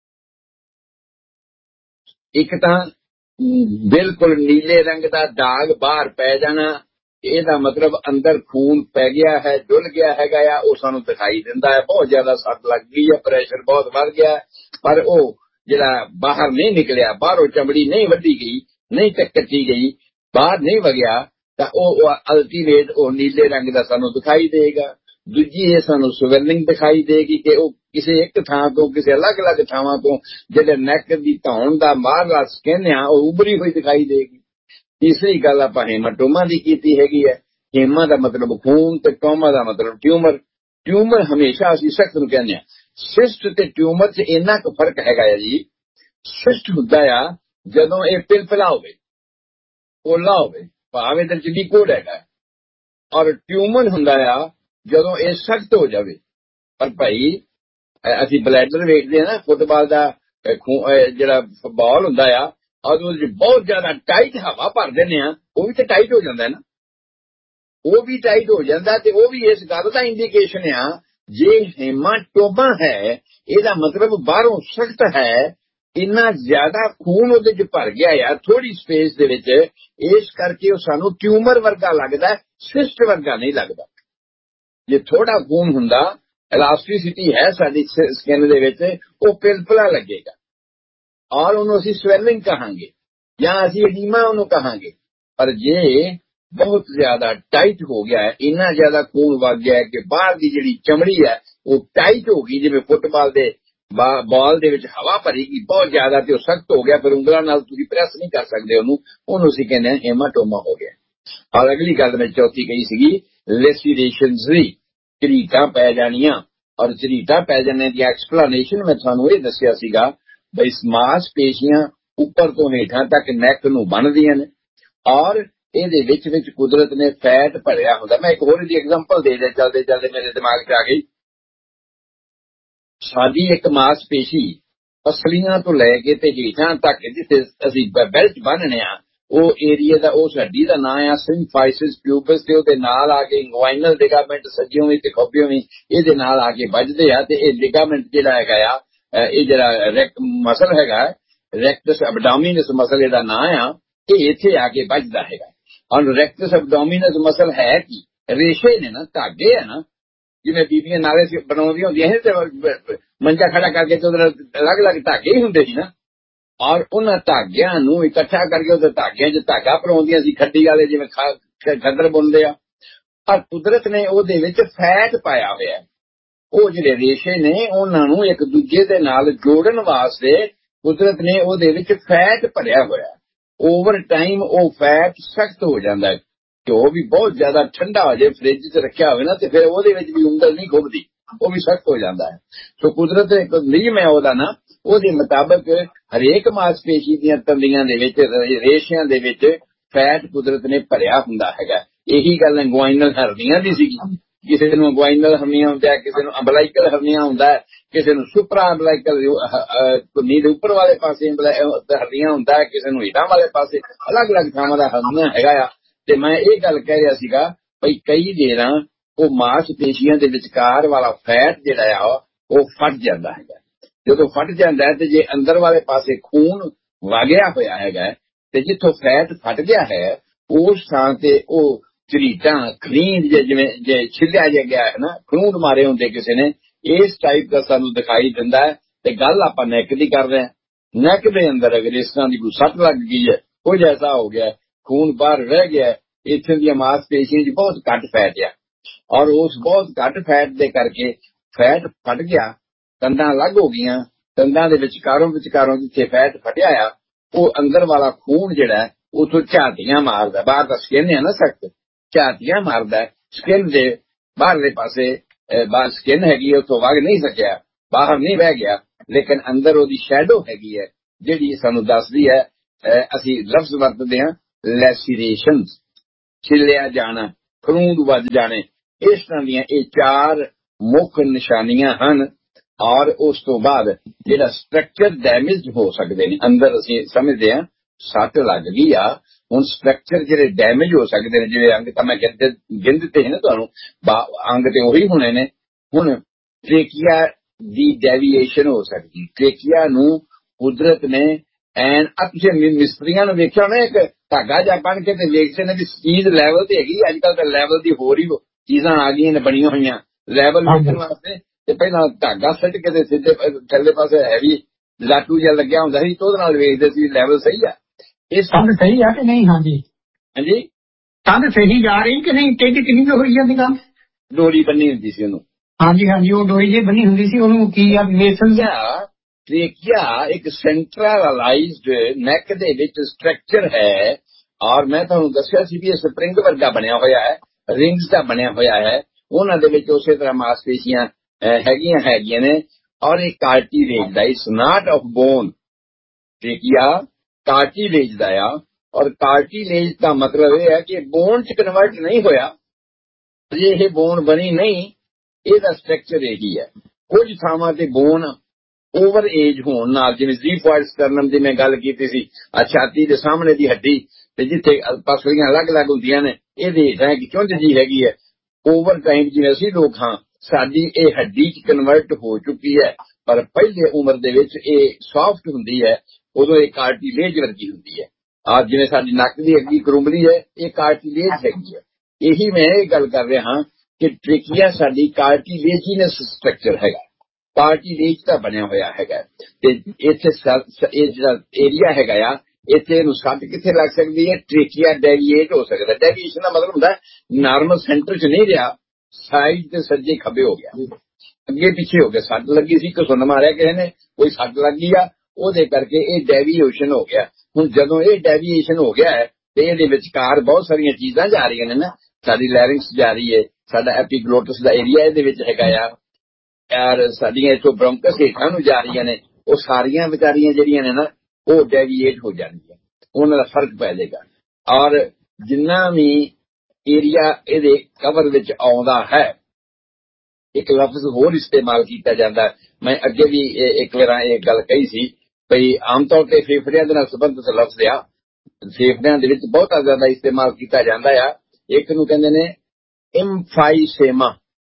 ਇੱਕ ਤਾਂ ਬਿਲਕੁਲ ਨੀਲੇ ਰੰਗ ਦਾ ਦਾਗ ਬਾਹਰ ਪੈ ਜਾਣਾ, ਇਹਦਾ ਮਤਲਬ ਅੰਦਰ ਖੂਨ ਪੈ ਗਿਆ ਹੈ, ਡੁੱਲ ਗਿਆ ਹੈਗਾ ਆ, ਉਹ ਸਾਨੂੰ ਦਿਖਾਈ ਦਿੰਦਾ ਹੈ। ਬਹੁਤ ਜ਼ਿਆਦਾ ਸੱਟ ਲੱਗ ਗਈ ਹੈ, ਪ੍ਰੈਸ਼ਰ ਬਹੁਤ ਵੱਧ ਗਿਆ, ਪਰ ਉਹ ਜਿਹੜਾ ਬਾਹਰ ਨਹੀਂ ਨਿਕਲਿਆ, ਬਾਹਰੋਂ ਚਮੜੀ ਨਹੀਂ ਵੱਢੀ ਗਈ, ਨਹੀਂ ਤੇ ਕੱਟੀ ਗਈ, ਬਾਹਰ ਨਹੀਂ ਵਗਿਆ, ਤਾਂ ਉਹ ਅਲਟੀਮੇਟ ਉਹ ਨੀਲੇ ਰੰਗ ਦਾ ਸਾਨੂੰ ਦਿਖਾਈ ਦੇਗਾ। ਦੂਜੀ ਇਹ ਸਾਨੂੰ ਸਵੈਲਿੰਗ ਦਿਖਾਈ ਦੇਗੀ ਕਿ ਉਹ ਕਿਸੇ ਇੱਕ ਥਾਂ ਤੋਂ ਕਿਸੇ ਅਲੱਗ-ਅਲੱਗ ਥਾਵਾਂ ਤੋਂ ਜਿਹੜੇ ਨੈਕ ਦੀ ਧੌਣ ਦਾ ਬਾਹਰਲਾ ਸਕਿਨ ਆ ਉਹ ਉਭਰੀ ਹੋਈ ਦਿਖਾਈ ਦੇਗੀ। ਤੀਸਰੀ ਗੱਲ ਆਪਾਂ ਹੈਮਾਟੋਮਾ ਦੀ ਕੀਤੀ ਹੈਗੀ ਹੈ। ਹੈਮਾ ਦਾ ਮਤਲਬ ਖੂਨ ਤੇ ਟੋਮਾ ਦਾ ਮਤਲਬ ਟਿਊਮਰ। ਟਿਊਮਰ ਹਮੇਸ਼ਾ ਅਸੀਂ ਸਖਤ ਨੂੰ ਕਹਿੰਦੇ ਹਾਂ। ਸਿਸਟ ਤੇ ਟਿਊਮਰ 'ਚ ਇੰਨਾ ਕੁ ਫਰਕ ਹੈਗਾ ਹੈ ਜੀ। ਸਿਸਟ ਹੁੰਦਾ ਆ ਜਦੋਂ ਇਹ ਪਿਲਪਿਲਾ ਹੋਵੇ, ਪੋਲਾ ਹੋਵੇ, ਭਾਵੇਂ ਇਹਦੇ 'ਚ ਲਿਕੁਇਡ ਹੈਗਾ, ਔਰ ਟਿਊਮਰ ਹੁੰਦਾ ਆ ਜਦੋਂ ਇਹ ਸਖਤ ਹੋ ਜਾਵੇ। ਪਰ ਭਾਈ ਅਸੀਂ ਬਲੈਡਰ ਵੇਖਦੇ ਹਾਂ ਨਾ, ਫੁੱਟਬਾਲ ਦਾ ਜਿਹੜਾ ਬਾਲ ਹੁੰਦਾ ਆ, ਉਹਦੇ ਵਿੱਚ ਬਹੁਤ ਜ਼ਿਆਦਾ ਟਾਈਟ ਹਵਾ ਭਰ ਦਿੰਦੇ ਆ, ਉਹ ਵੀ ਤਾਂ ਟਾਈਟ ਹੋ ਜਾਂਦਾ ਨਾ, ਉਹ ਵੀ ਟਾਈਟ ਹੋ ਜਾਂਦਾ। ਤੇ ਉਹ ਵੀ ਇਸ ਗੱਲ ਦਾ ਇੰਡੀਕੇਸ਼ਨ ਆ ਜੇ ਹੈਮਾਟੋਮਾ ਹੈ ਇਹਦਾ ਮਤਲਬ ਬਾਹਰੋਂ ਸਖਤ ਹੈ, ਇੰਨਾ ਜ਼ਿਆਦਾ ਖੂਨ ਉਹਦੇ 'ਚ ਭਰ ਗਿਆ ਆ ਥੋੜੀ ਸਪੇਸ ਦੇ ਵਿੱਚ, ਇਸ ਕਰਕੇ ਉਹ ਸਾਨੂੰ ਟਿਊਮਰ ਵਰਗਾ ਲੱਗਦਾ, ਸਿਸਟ ਵਰਗਾ ਨਹੀਂ ਲੱਗਦਾ। ਜੇ ਥੋੜਾ ਖੂਨ ਹੁੰਦਾ, ਇਲਾਸਟਿਸਿਟੀ ਹੈ ਸਾਡੀ ਸਕਿਨ ਦੇ ਵਿੱਚ, ਉਹ ਪਿਲਪਲਾ ਲੱਗੇਗਾ ਔਰ ਉਹਨੂੰ ਅਸੀਂ ਸਵੈਲਿੰਗ ਕਹਾਂਗੇ ਜਾਂ ਅਸੀਂ ਐਡੀਮਾ ਉਹਨੂੰ ਕਹਾਂਗੇ। ਪਰ ਜੇ ਬਹੁਤ ਜ਼ਿਆਦਾ ਟਾਈਟ ਹੋ ਗਿਆ ਹੈ, ਇੰਨਾ ਜ਼ਿਆਦਾ ਖੂਨ ਵਗ ਗਿਆ ਕਿ ਬਾਹਰ ਦੀ ਜਿਹੜੀ ਚਮੜੀ ਹੈ ਉਹ ਟਾਈਟ ਹੋ ਗਈ, ਜਿਵੇਂ ਫੁੱਟਬਾਲ ਦੇ ਬਾਲ ਦੇ ਵਿੱਚ ਹਵਾ ਭਰੀਗੀ ਬਹੁਤ ਜ਼ਿਆਦਾ ਤੇ ਉਹ ਸਖਤ ਹੋ ਗਿਆ, ਫਿਰ ਉਂਗਲਾਂ ਨਾਲ ਤੁਸੀਂ ਪ੍ਰੈਸ ਨਹੀਂ ਕਰ ਸਕਦੇ ਉਹਨੂੰ, ਉਹਨੂੰ ਅਸੀਂ ਕਹਿੰਦੇ ਹਾਂ ਹੈਮਾਟੋਮਾ ਹੋ ਗਿਆ। ਔਰ ਅਗਲੀ ਗੱਲ ਮੈਂ ਚੌਥੀ ਕਹੀ ਸੀਗੀ ਲੈਸੀਰੇਸ਼ਨਸ ਦੀ, ਝਰੀਟਾਂ ਪੈ ਜਾਣੀਆਂ। ਔਰ ਝਰੀਟਾਂ ਪੈ ਜਾਣੇ ਦੀ ਐਕਸਪਲੇਨੇਸ਼ਨ ਮੈਂ ਤੁਹਾਨੂੰ ਇਹ ਦੱਸਿਆ ਸੀਗਾ ਬਈ ਮਾਸਪੇਸ਼ੀਆਂ ਉੱਪਰ ਤੋਂ ਹੇਠਾਂ ਤੱਕ ਨੈਕ ਨੂੰ ਬਣਦੀਆਂ ਨੇ ਔਰ ਇਹਦੇ ਵਿੱਚ ਵਿੱਚ ਕੁਦਰਤ ਨੇ ਫੈਟ ਭਰਿਆ ਹੁੰਦਾ। ਮੈਂ ਇੱਕ ਹੋਰ ਦੀ ਐਗਜ਼ਾਮਪਲ ਦੇ ਦਿਆਂ, ਚੱਲਦੇ ਚੱਲਦੇ ਮੇਰੇ ਦਿਮਾਗ 'ਚ ਆ ਗਈ। ਸਾਡੀ ਇੱਕ ਮਾਸਪੇਸ਼ੀ ਪਸਲੀਆਂ ਤੋਂ ਲੈ ਕੇ ਤੇ ਹੇਠਾਂ ਤੱਕ ਜਿੱਥੇ ਅਸੀਂ ਬੈਲਟ ਬੰਨ੍ਹਨੇ ਆ, ਉਹ ਏਰੀਆ ਦਾ, ਉਸ ਹੱਡੀ ਦਾ ਨਾਂ ਆ ਸਿੰਫਾਈਸਿਸ ਪਿਊਬਸ, ਤੇ ਉਹਦੇ ਨਾਲ ਆ ਕੇ ਇੰਗੁਆਇਨਲ ਲਿਗਾਮੈਂਟ ਸੱਜਿਓਂ ਵੀ ਤੇ ਖੱਬਿਓਂ ਵੀ ਇਹਦੇ ਨਾਲ ਆ ਕੇ ਵੱਜਦੇ ਆ। ਤੇ ਇਹ ਲਿਗਾਮੈਂਟ ਜਿਹੜਾ ਹੈਗਾ ਆ, ਇਹ ਜਿਹੜਾ ਰੈਕ ਮਸਲ ਹੈਗਾ, ਰੈਕਟਸ ਐਬਡੋਮਿਨਸ ਮਸਲ ਇਹਦਾ ਨਾਂ ਆ, ਇਹ ਇੱਥੇ ਆ ਕੇ ਵੱਜਦਾ ਹੈਗਾ। ਔਰ ਰੈਕਟਸ ਐਬਡੋਮਿਨਸ ਮਸਲ ਹੈ ਕੀ? ਰੇਸ਼ੇ ਨੇ ਨਾ, ਧਾਗੇ ਆ ਨਾ, ਜਿਵੇਂ ਬੀਬੀਆਂ ਨਾਲੇ ਬਣਾਉਂਦੀਆਂ ਹੁੰਦੀਆਂ ਸੀ ਤੇ ਮੰਜਾ ਖੜਾ ਕਰਕੇ ਤੇ ਉਹਦੇ ਅਲੱਗ-ਅਲੱਗ ਧਾਗੇ ਹੀ ਹੁੰਦੇ ਸੀ ਨਾ, ਔਰ ਉਹਨਾਂ ਧਾਗਿਆਂ ਨੂੰ ਇਕੱਠਾ ਕਰਕੇ ਉਹਦੇ ਧਾਗਿਆਂ 'ਚ ਧਾਗਾ ਪਰੋਂਦੀਆਂ ਸੀ, ਖੱਡੀ ਵਾਲੇ ਜਿਵੇਂ ਖੱਦਰ ਬੁਣਦੇ ਆ। ਪਰ ਕੁਦਰਤ ਨੇ ਉਹਦੇ ਵਿੱਚ ਫੈਟ ਪਾਇਆ ਹੋਇਆ। ਉਹ ਜਿਹੜੇ ਰੇਸ਼ੇ ਨੇ ਉਹਨਾਂ ਨੂੰ ਇੱਕ ਦੂਜੇ ਦੇ ਨਾਲ ਜੋੜਨ ਵਾਸਤੇ ਕੁਦਰਤ ਨੇ ਉਹਦੇ ਵਿੱਚ ਫੈਟ ਭਰਿਆ ਹੋਇਆ। ਓਵਰ ਟਾਈਮ ਉਹ ਫੈਟ ਸਖਤ ਹੋ ਜਾਂਦਾ। ਘਿਓ ਵੀ ਬਹੁਤ ਜ਼ਿਆਦਾ ਠੰਡਾ ਹੋ ਜਾਏ, ਫ੍ਰਿਜ 'ਚ ਰੱਖਿਆ ਹੋਵੇ ਨਾ, ਤੇ ਫਿਰ ਉਹਦੇ ਵਿੱਚ ਵੀ ਉਂਗਲ ਨਹੀਂ ਖੁੱਬਦੀ, ਉਹ ਵੀ ਸਖਤ ਹੋ ਜਾਂਦਾ ਹੈ। ਸੋ ਕੁਦਰਤ ਇੱਕ ਨਿਯਮ ਹੈ ਉਹਦਾ ਨਾ, ਉਹਦੇ ਮੁਤਾਬਕ ਹਰੇਕ ਮਾਸਪੇਸ਼ੀ ਦੀਆਂ ਤੰਦੀਆਂ ਦੇ ਵਿੱਚ, ਰੇਸ਼ਿਆਂ ਦੇ ਵਿੱਚ ਫੈਟ ਕੁਦਰਤ ਨੇ ਭਰਿਆ ਹੁੰਦਾ ਹੈਗਾ। ਇਹੀ ਗੱਲ ਇੰਗੁਆਇਨਲ ਹਰਨੀਆਂ ਦੀ ਸੀਗੀ। ਕਿਸੇ ਨੂੰ ਇੰਗੁਆਇਨਲ ਹਰਨੀਆਂ ਹੁੰਦਾ, ਕਿਸੇ ਨੂੰ ਅੰਬਲਾਈਕਲ ਹਰਨੀਆਂ ਹੁੰਦਾ, ਕਿਸੇ ਨੂੰ ਸੁਪਰਾ ਅੰਬਲਾਈਕਲ ਨੀਂਦ ਉੱਪਰ ਵਾਲੇ ਪਾਸੇ ਹਰਨੀਆਂ ਹੁੰਦਾ, ਕਿਸੇ ਨੂੰ ਹੀਟਾਂ ਵਾਲੇ ਪਾਸੇ, ਅਲੱਗ-ਅਲੱਗ ਥਾਵਾਂ ਦਾ ਹਰਨੀਆਂ ਹੈਗਾ ਆ। ਤੇ ਮੈਂ ਇਹ ਗੱਲ ਕਹਿ ਰਿਹਾ ਸੀਗਾ ਭਈ ਕਈ ਦੇਰਾਂ ਉਹ ਮਾਸਪੇਸ਼ੀਆਂ ਦੇ ਵਿਚਕਾਰ ਵਾਲਾ ਫੈਟ ਜਿਹੜਾ ਆ ਉਹ ਫਟ ਜਾਂਦਾ ਹੈਗਾ। ਜਦੋਂ ਫਟ ਜਾਂਦਾ ਹੈ ਤੇ ਜੇ ਅੰਦਰ ਵਾਲੇ ਪਾਸੇ ਖੂਨ ਵਗਿਆ ਹੋਇਆ ਹੈਗਾ ਤੇ ਜਿੱਥੋਂ ਫੈਟ ਫਟ ਗਿਆ ਹੈ ਉਸ ਥਾਂ ਤੇ ਉਹ ਝਰੀਟਾਂ ਖਰੀਦ ਜਿਵੇਂ ਜੇ ਛਿੱਲਿਆ ਜਿਹਾ ਗਿਆ ਹੈ ਨਾ, ਖੂਨ ਮਾਰੇ ਹੁੰਦੇ ਕਿਸੇ ਨੇ, ਇਸ ਟਾਈਪ ਦਾ ਸਾਨੂੰ ਦਿਖਾਈ ਦਿੰਦਾ ਹੈ। ਤੇ ਗੱਲ ਆਪਾਂ ਨੈਕ ਦੀ ਕਰ ਰਹੇ ਹਾਂ। ਨੈਕ ਦੇ ਅੰਦਰ ਅਗਰ ਇਸ ਤਰ੍ਹਾਂ ਦੀ ਕੋਈ ਸੱਟ ਲੱਗ ਗਈ ਹੈ, ਕੁਝ ਐਸਾ ਹੋ ਗਿਆ, ਖੂਨ ਬਾਹਰ ਰਹਿ ਗਿਆ, ਇੱਥੇ ਦੀਆਂ ਮਾਸਪੇਸ਼ੀਆਂ 'ਚ ਬਹੁਤ ਘੱਟ ਫੈਟ ਆ, ਔਰ ਉਸ ਬਹੁਤ ਘੱਟ ਫੈਟ ਦੇ ਕਰਕੇ ਫੈਟ ਫਟ ਗਿਆ, ਦੰਦਾਂ ਅਲੱਗ ਹੋ ਗਈਆਂ, ਦੰਦਾਂ ਦੇ ਵਿਚਕਾਰੋਂ ਵਿਚਕਾਰੋਂ ਜਿੱਥੇ ਫੈਟ ਫਟਿਆ ਆ ਉਹ ਅੰਦਰ ਵਾਲਾ ਖੂਨ ਜਿਹੜਾ ਉਥੋਂ ਝਾਤੀਆਂ ਮਾਰਦਾ। ਬਾਹਰ ਦਾ ਸਕਿਨ ਹੈ ਨਾ ਸਖਤ, ਝਾਤੀਆਂ ਮਾਰਦਾ ਸਕਿਨ ਦੇ ਬਾਹਰਲੇ ਪਾਸੇ। ਬਾਹਰ ਸਕਿਨ ਹੈਗੀ ਉੱਥੋਂ ਵਗ ਨਹੀਂ ਸਕਿਆ, ਬਾਹਰ ਨਹੀਂ ਵਹਿ ਗਿਆ, ਲੇਕਿਨ ਅੰਦਰ ਉਹਦੀ ਸ਼ੈਡੋ ਹੈਗੀ ਹੈ ਜਿਹੜੀ ਸਾਨੂੰ ਦੱਸਦੀ ਹੈ, ਅਸੀਂ ਲਫ਼ਜ਼ ਵਰਤਦੇ ਹਾਂ ਲੈਸੀਰੇਸ਼ਨਸ। ਛਿੱਲਿਆ ਜਾਣਾ, ਖਰੂੰਦ ਵੱਜ ਜਾਣੇ, ਇਸ ਤਰ੍ਹਾਂ ਦੀਆਂ ਇਹ ਚਾਰ ਮੁੱਖ ਨਿਸ਼ਾਨੀਆਂ ਹਨ। ਔਰ ਉਸ ਤੋਂ ਬਾਅਦ ਜਿਹੜਾ ਸਟਰਕਚਰ ਡੈਮੇਜ ਹੋ ਸਕਦੇ ਨੇ, ਅੰਦਰ ਅਸੀਂ ਸਮਝਦੇ ਹਾਂ ਸੱਟ ਲੱਗ ਗਈ ਆ, ਹੁਣ ਸਟਰਕਚਰ ਜਿਹੜੇ ਡੈਮੇਜ ਹੋ ਸਕਦੇ ਨੇ, ਜਿਵੇਂ ਅੰਗ ਤਾਂ ਮੈਂ ਗਿਣ ਦਿੱਤੇ ਸੀ ਨਾ ਤੁਹਾਨੂੰ, ਅੰਗ ਤੇ ਉਹੀ ਹੋਣੇ ਨੇ। ਹੁਣ ਟ੍ਰੇਕੀਆ ਦੀ ਡੈਵੀਏਸ਼ਨ ਹੋ ਸਕਦੀ, ਟ੍ਰੇਕੀਆ ਨੂੰ ਕੁਦਰਤ ਨੇ ਐਨ ਤੁਸੀਂ ਮਿਸਤਰੀਆਂ ਨੂੰ ਵੇਖਿਆ ਨਾ, ਇੱਕ ਧਾਗਾ ਜਾਂ ਬਣ ਕੇ ਤੇ ਵੇਖਦੇ ਨੇ ਵੀ ਸਪੀਡ ਲੈਵਲ ਤੇ ਹੈਗੀ। ਅੱਜ ਕੱਲ ਤਾਂ ਲੈਵਲ ਦੀ ਹੋਰ ਹੀ ਚੀਜ਼ਾਂ ਆ ਗਈਆਂ ਨੇ ਬਣੀਆਂ ਹੋਈਆਂ ਲੈਵਲ ਵੇਖਣ ਵਾਸਤੇ। ਤੇ ਪਹਿਲਾਂ ਧਾਗਾ ਸਿੱਟ ਕੇ ਤੇ ਸਿੱਧੇ ਥੱਲੇ ਪਾਸੇ ਹੈਵੀ ਲਾਟੂ ਜਿਹਾ ਲੱਗਿਆ ਹੁੰਦਾ ਸੀ, ਉਹਦੇ ਨਾਲ ਵੇਖਦੇ ਸੀ ਲੈਵਲ ਸਹੀ ਆ। ਇਹ ਕੰਧ ਸਹੀ ਆ ਕਿ ਨਹੀਂ? ਹਾਂਜੀ ਹਾਂਜੀ, ਕੰਧ ਸਹੀ ਜਾ ਰਹੀ ਕਿ ਨਹੀਂ? ਟੇਢੀ ਕਿੰਨੀ ਕੁ ਹੋਈ ਜਾਂਦੀ ਕੰਧ? ਡੋਰੀ ਬੰਨੀ ਹੁੰਦੀ ਸੀ ਉਹਨੂੰ। ਹਾਂਜੀ ਹਾਂਜੀ, ਉਹ ਡੋਰੀ ਜੇ ਬੰਨੀ ਹੁੰਦੀ ਸੀ, ਉਹਨੂੰ ਕੀ ਆ ਮੇਸਨ ਜਾਂ ਟ੍ਰੇਕੀਆ ਇੱਕ ਸੈਂਟਰਲਾਈਜ਼ਡ ਨੈਕ ਦੇ ਵਿੱਚ ਸਟਰਕਚਰ ਹੈ। ਔਰ ਮੈਂ ਤੁਹਾਨੂੰ ਦੱਸਿਆ ਸੀ ਵੀ ਇਹ ਸਪਰਿੰਗ ਵਰਗਾ ਬਣਿਆ ਹੋਇਆ ਹੈ, ਰਿੰਗਸ ਦਾ ਬਣਿਆ ਹੋਇਆ ਹੈ। ਉਹਨਾਂ ਦੇ ਵਿੱਚ ਉਸੇ ਤਰ੍ਹਾਂ ਮਾਸਪੇਸ਼ੀਆਂ ਹੈਗੀਆਂ ਹੈਗੀਆਂ ਨੇ। ਔਰ ਇਹ ਕਾਰਟੀਲੇਜ ਦਾ, ਇਸ ਨਾਟ ਆਫ ਬੋਨ, ਟ੍ਰੇਕੀਆ ਕਾਰਟੀਲੇਜ ਦਾ ਆ। ਔਰ ਕਾਰਟੀਲੇਜ ਦਾ ਮਤਲਬ ਇਹ ਹੈ ਕਿ ਬੋਨ ਚ ਕਨਵਰਟ ਨਹੀਂ ਹੋਇਆ, ਜੇ ਇਹ ਬੋਨ ਬਣੀ ਨਹੀਂ, ਇਹਦਾ ਸਟਰਕਚਰ ਇਹੀ ਹੈ। ਕੁਝ ਥਾਵਾਂ ਤੇ ਬੋਨ ਓਵਰ ਏਜ ਹੋਣ ਨਾਲ, ਜਿਵੇਂ ਜ਼ੀਫੋਇਡ ਸਟਰਨਮ ਦੀ ਮੈਂ ਗੱਲ ਕੀਤੀ ਸੀ, ਛਾਤੀ ਦੇ ਸਾਹਮਣੇ ਦੀ ਹੱਡੀ ਤੇ ਜਿੱਥੇ ਪਸਲੀਆਂ ਅਲੱਗ-ਅਲੱਗ ਹੁੰਦੀਆਂ ਨੇ, ਇਹਦੇ ਹੇਠਾਂ ਕਿ ਚੁੰਝ ਜੀ ਹੈਗੀ ਹੈ। ਓਵਰ ਟਾਈਮ ਜਿਵੇਂ ਅਸੀਂ ਲੋਕ ਹਾਂ, ਸਾਡੀ ਇਹ ਹੱਡੀ ਚ ਕਨਵਰਟ ਹੋ ਚੁੱਕੀ ਹੈ, ਪਰ ਪਹਿਲੇ ਉਮਰ ਦੇ ਵਿੱਚ ਇਹ ਸੌਫਟ ਹੁੰਦੀ ਹੈ, ਉਦੋਂ ਇਹ ਕਾਰਟੀਲੇਜ ਵਰਗੀ ਹੁੰਦੀ ਹੈ। ਆਹ ਜਿਵੇਂ ਸਾਡੀ ਨੱਕ ਦੀ ਅੱਗੀ ਕਰੁੰਬਲੀ ਹੈ, ਇਹ ਕਾਰਟੀਲੇਜ ਹੈਗੀ ਹੈ। ਇਹੀ ਮੈਂ ਇਹ ਗੱਲ ਕਰ ਰਿਹਾ ਹਾਂ ਕਿ ਟ੍ਰੇਕੀਆ ਸਾਡੀ ਕਾਰਟੀਲੇਜੀਨਸ ਸਟਰਕਚਰ ਹੈਗਾ, ਕਾਰਟੀਲੇਜ ਦਾ ਬਣਿਆ ਹੋਇਆ ਹੈਗਾ। ਤੇ ਇੱਥੇ ਇਹ ਜਿਹੜਾ ਏਰੀਆ ਹੈਗਾ ਆ, ਇੱਥੇ ਇਹਨੂੰ ਸੱਟ ਕਿੱਥੇ ਲੱਗ ਸਕਦੀ ਹੈ? ਟ੍ਰੇਕੀਆ ਡੈਵੀਏਟ ਹੋ ਸਕਦਾ। ਡੈਵੀਏਸ਼ਨ ਦਾ ਮਤਲਬ ਹੁੰਦਾ ਨਾਰਮਲ ਸੈਂਟਰ ਚ ਨਹੀਂ ਰਿਹਾ, ਸਾਈਡ ਤੇ ਸੱਜੇ ਖੱਬੇ ਹੋ ਗਿਆ, ਅੱਗੇ ਪਿੱਛੇ ਹੋ ਗਿਆ। ਸੱਟ ਲੱਗੀ ਸੀ, ਘਸੁੰਨ ਮਾਰਿਆ ਕਿਸੇ ਨੇ, ਕੋਈ ਸੱਟ ਲੱਗੀ ਆ, ਉਹਦੇ ਕਰਕੇ ਇਹ ਡੈਵੀਏਸ਼ਨ ਹੋ ਗਿਆ। ਹੁਣ ਜਦੋਂ ਇਹ ਡੈਵੀਏਸ਼ਨ ਹੋ ਗਿਆ ਹੈ ਤੇ ਇਹਦੇ ਵਿਚਕਾਰ ਬਹੁਤ ਸਾਰੀਆਂ ਚੀਜ਼ਾਂ ਜਾ ਰਹੀਆਂ ਨੇ ਨਾ, ਸਾਡੀ ਲੈਰਿੰਗਸ ਜਾ ਰਹੀ ਹੈ, ਸਾਡਾ ਐਪੀਗਲੋਟਸ ਦਾ ਏਰੀਆ ਇਹਦੇ ਵਿੱਚ ਹੈਗਾ ਆ, ਯਾਰ ਸਾਡੀਆਂ ਇੱਥੋਂ ਬ੍ਰੌਂਕਸ ਹੇਠਾਂ ਨੂੰ ਜਾ ਰਹੀਆਂ ਨੇ, ਉਹ ਸਾਰੀਆਂ ਵਿਚਾਰੀਆਂ ਜਿਹੜੀਆਂ ਨੇ ਨਾ, ਉਹ ਡੈਵੀਏਟ ਹੋ ਜਾਣਗੀਆਂ, ਉਹਨਾਂ ਦਾ ਫਰਕ ਪੈ ਜਾਏਗਾ। ਔਰ ਜਿੰਨਾ ਵੀ ਏਰੀਆ ਇਹਦੇ ਕਵਰ ਵਿੱਚ ਆਉਂਦਾ ਹੈ, ਇੱਕ ਲਫ਼ਜ਼ ਹੋਰ ਇਸਤੇਮਾਲ ਕੀਤਾ ਜਾਂਦਾ, ਮੈਂ ਅੱਗੇ ਵੀ ਇੱਕ ਵਾਰ ਇਹ ਗੱਲ ਕਹੀ ਸੀ ਭਈ ਆਮ ਤੌਰ ਤੇ ਫੇਫੜਿਆਂ ਦੇ ਨਾਲ ਸੰਬੰਧਿਤ ਲਫ਼ਜ਼ ਆ, ਫੇਫੜਿਆਂ ਦੇ ਵਿੱਚ ਬਹੁਤ ਜ਼ਿਆਦਾ ਇਸਤੇਮਾਲ ਕੀਤਾ ਜਾਂਦਾ ਆ। ਇੱਕ ਨੂੰ ਕਹਿੰਦੇ ਨੇ ਇੰਫਾਈਸੇਮਾ,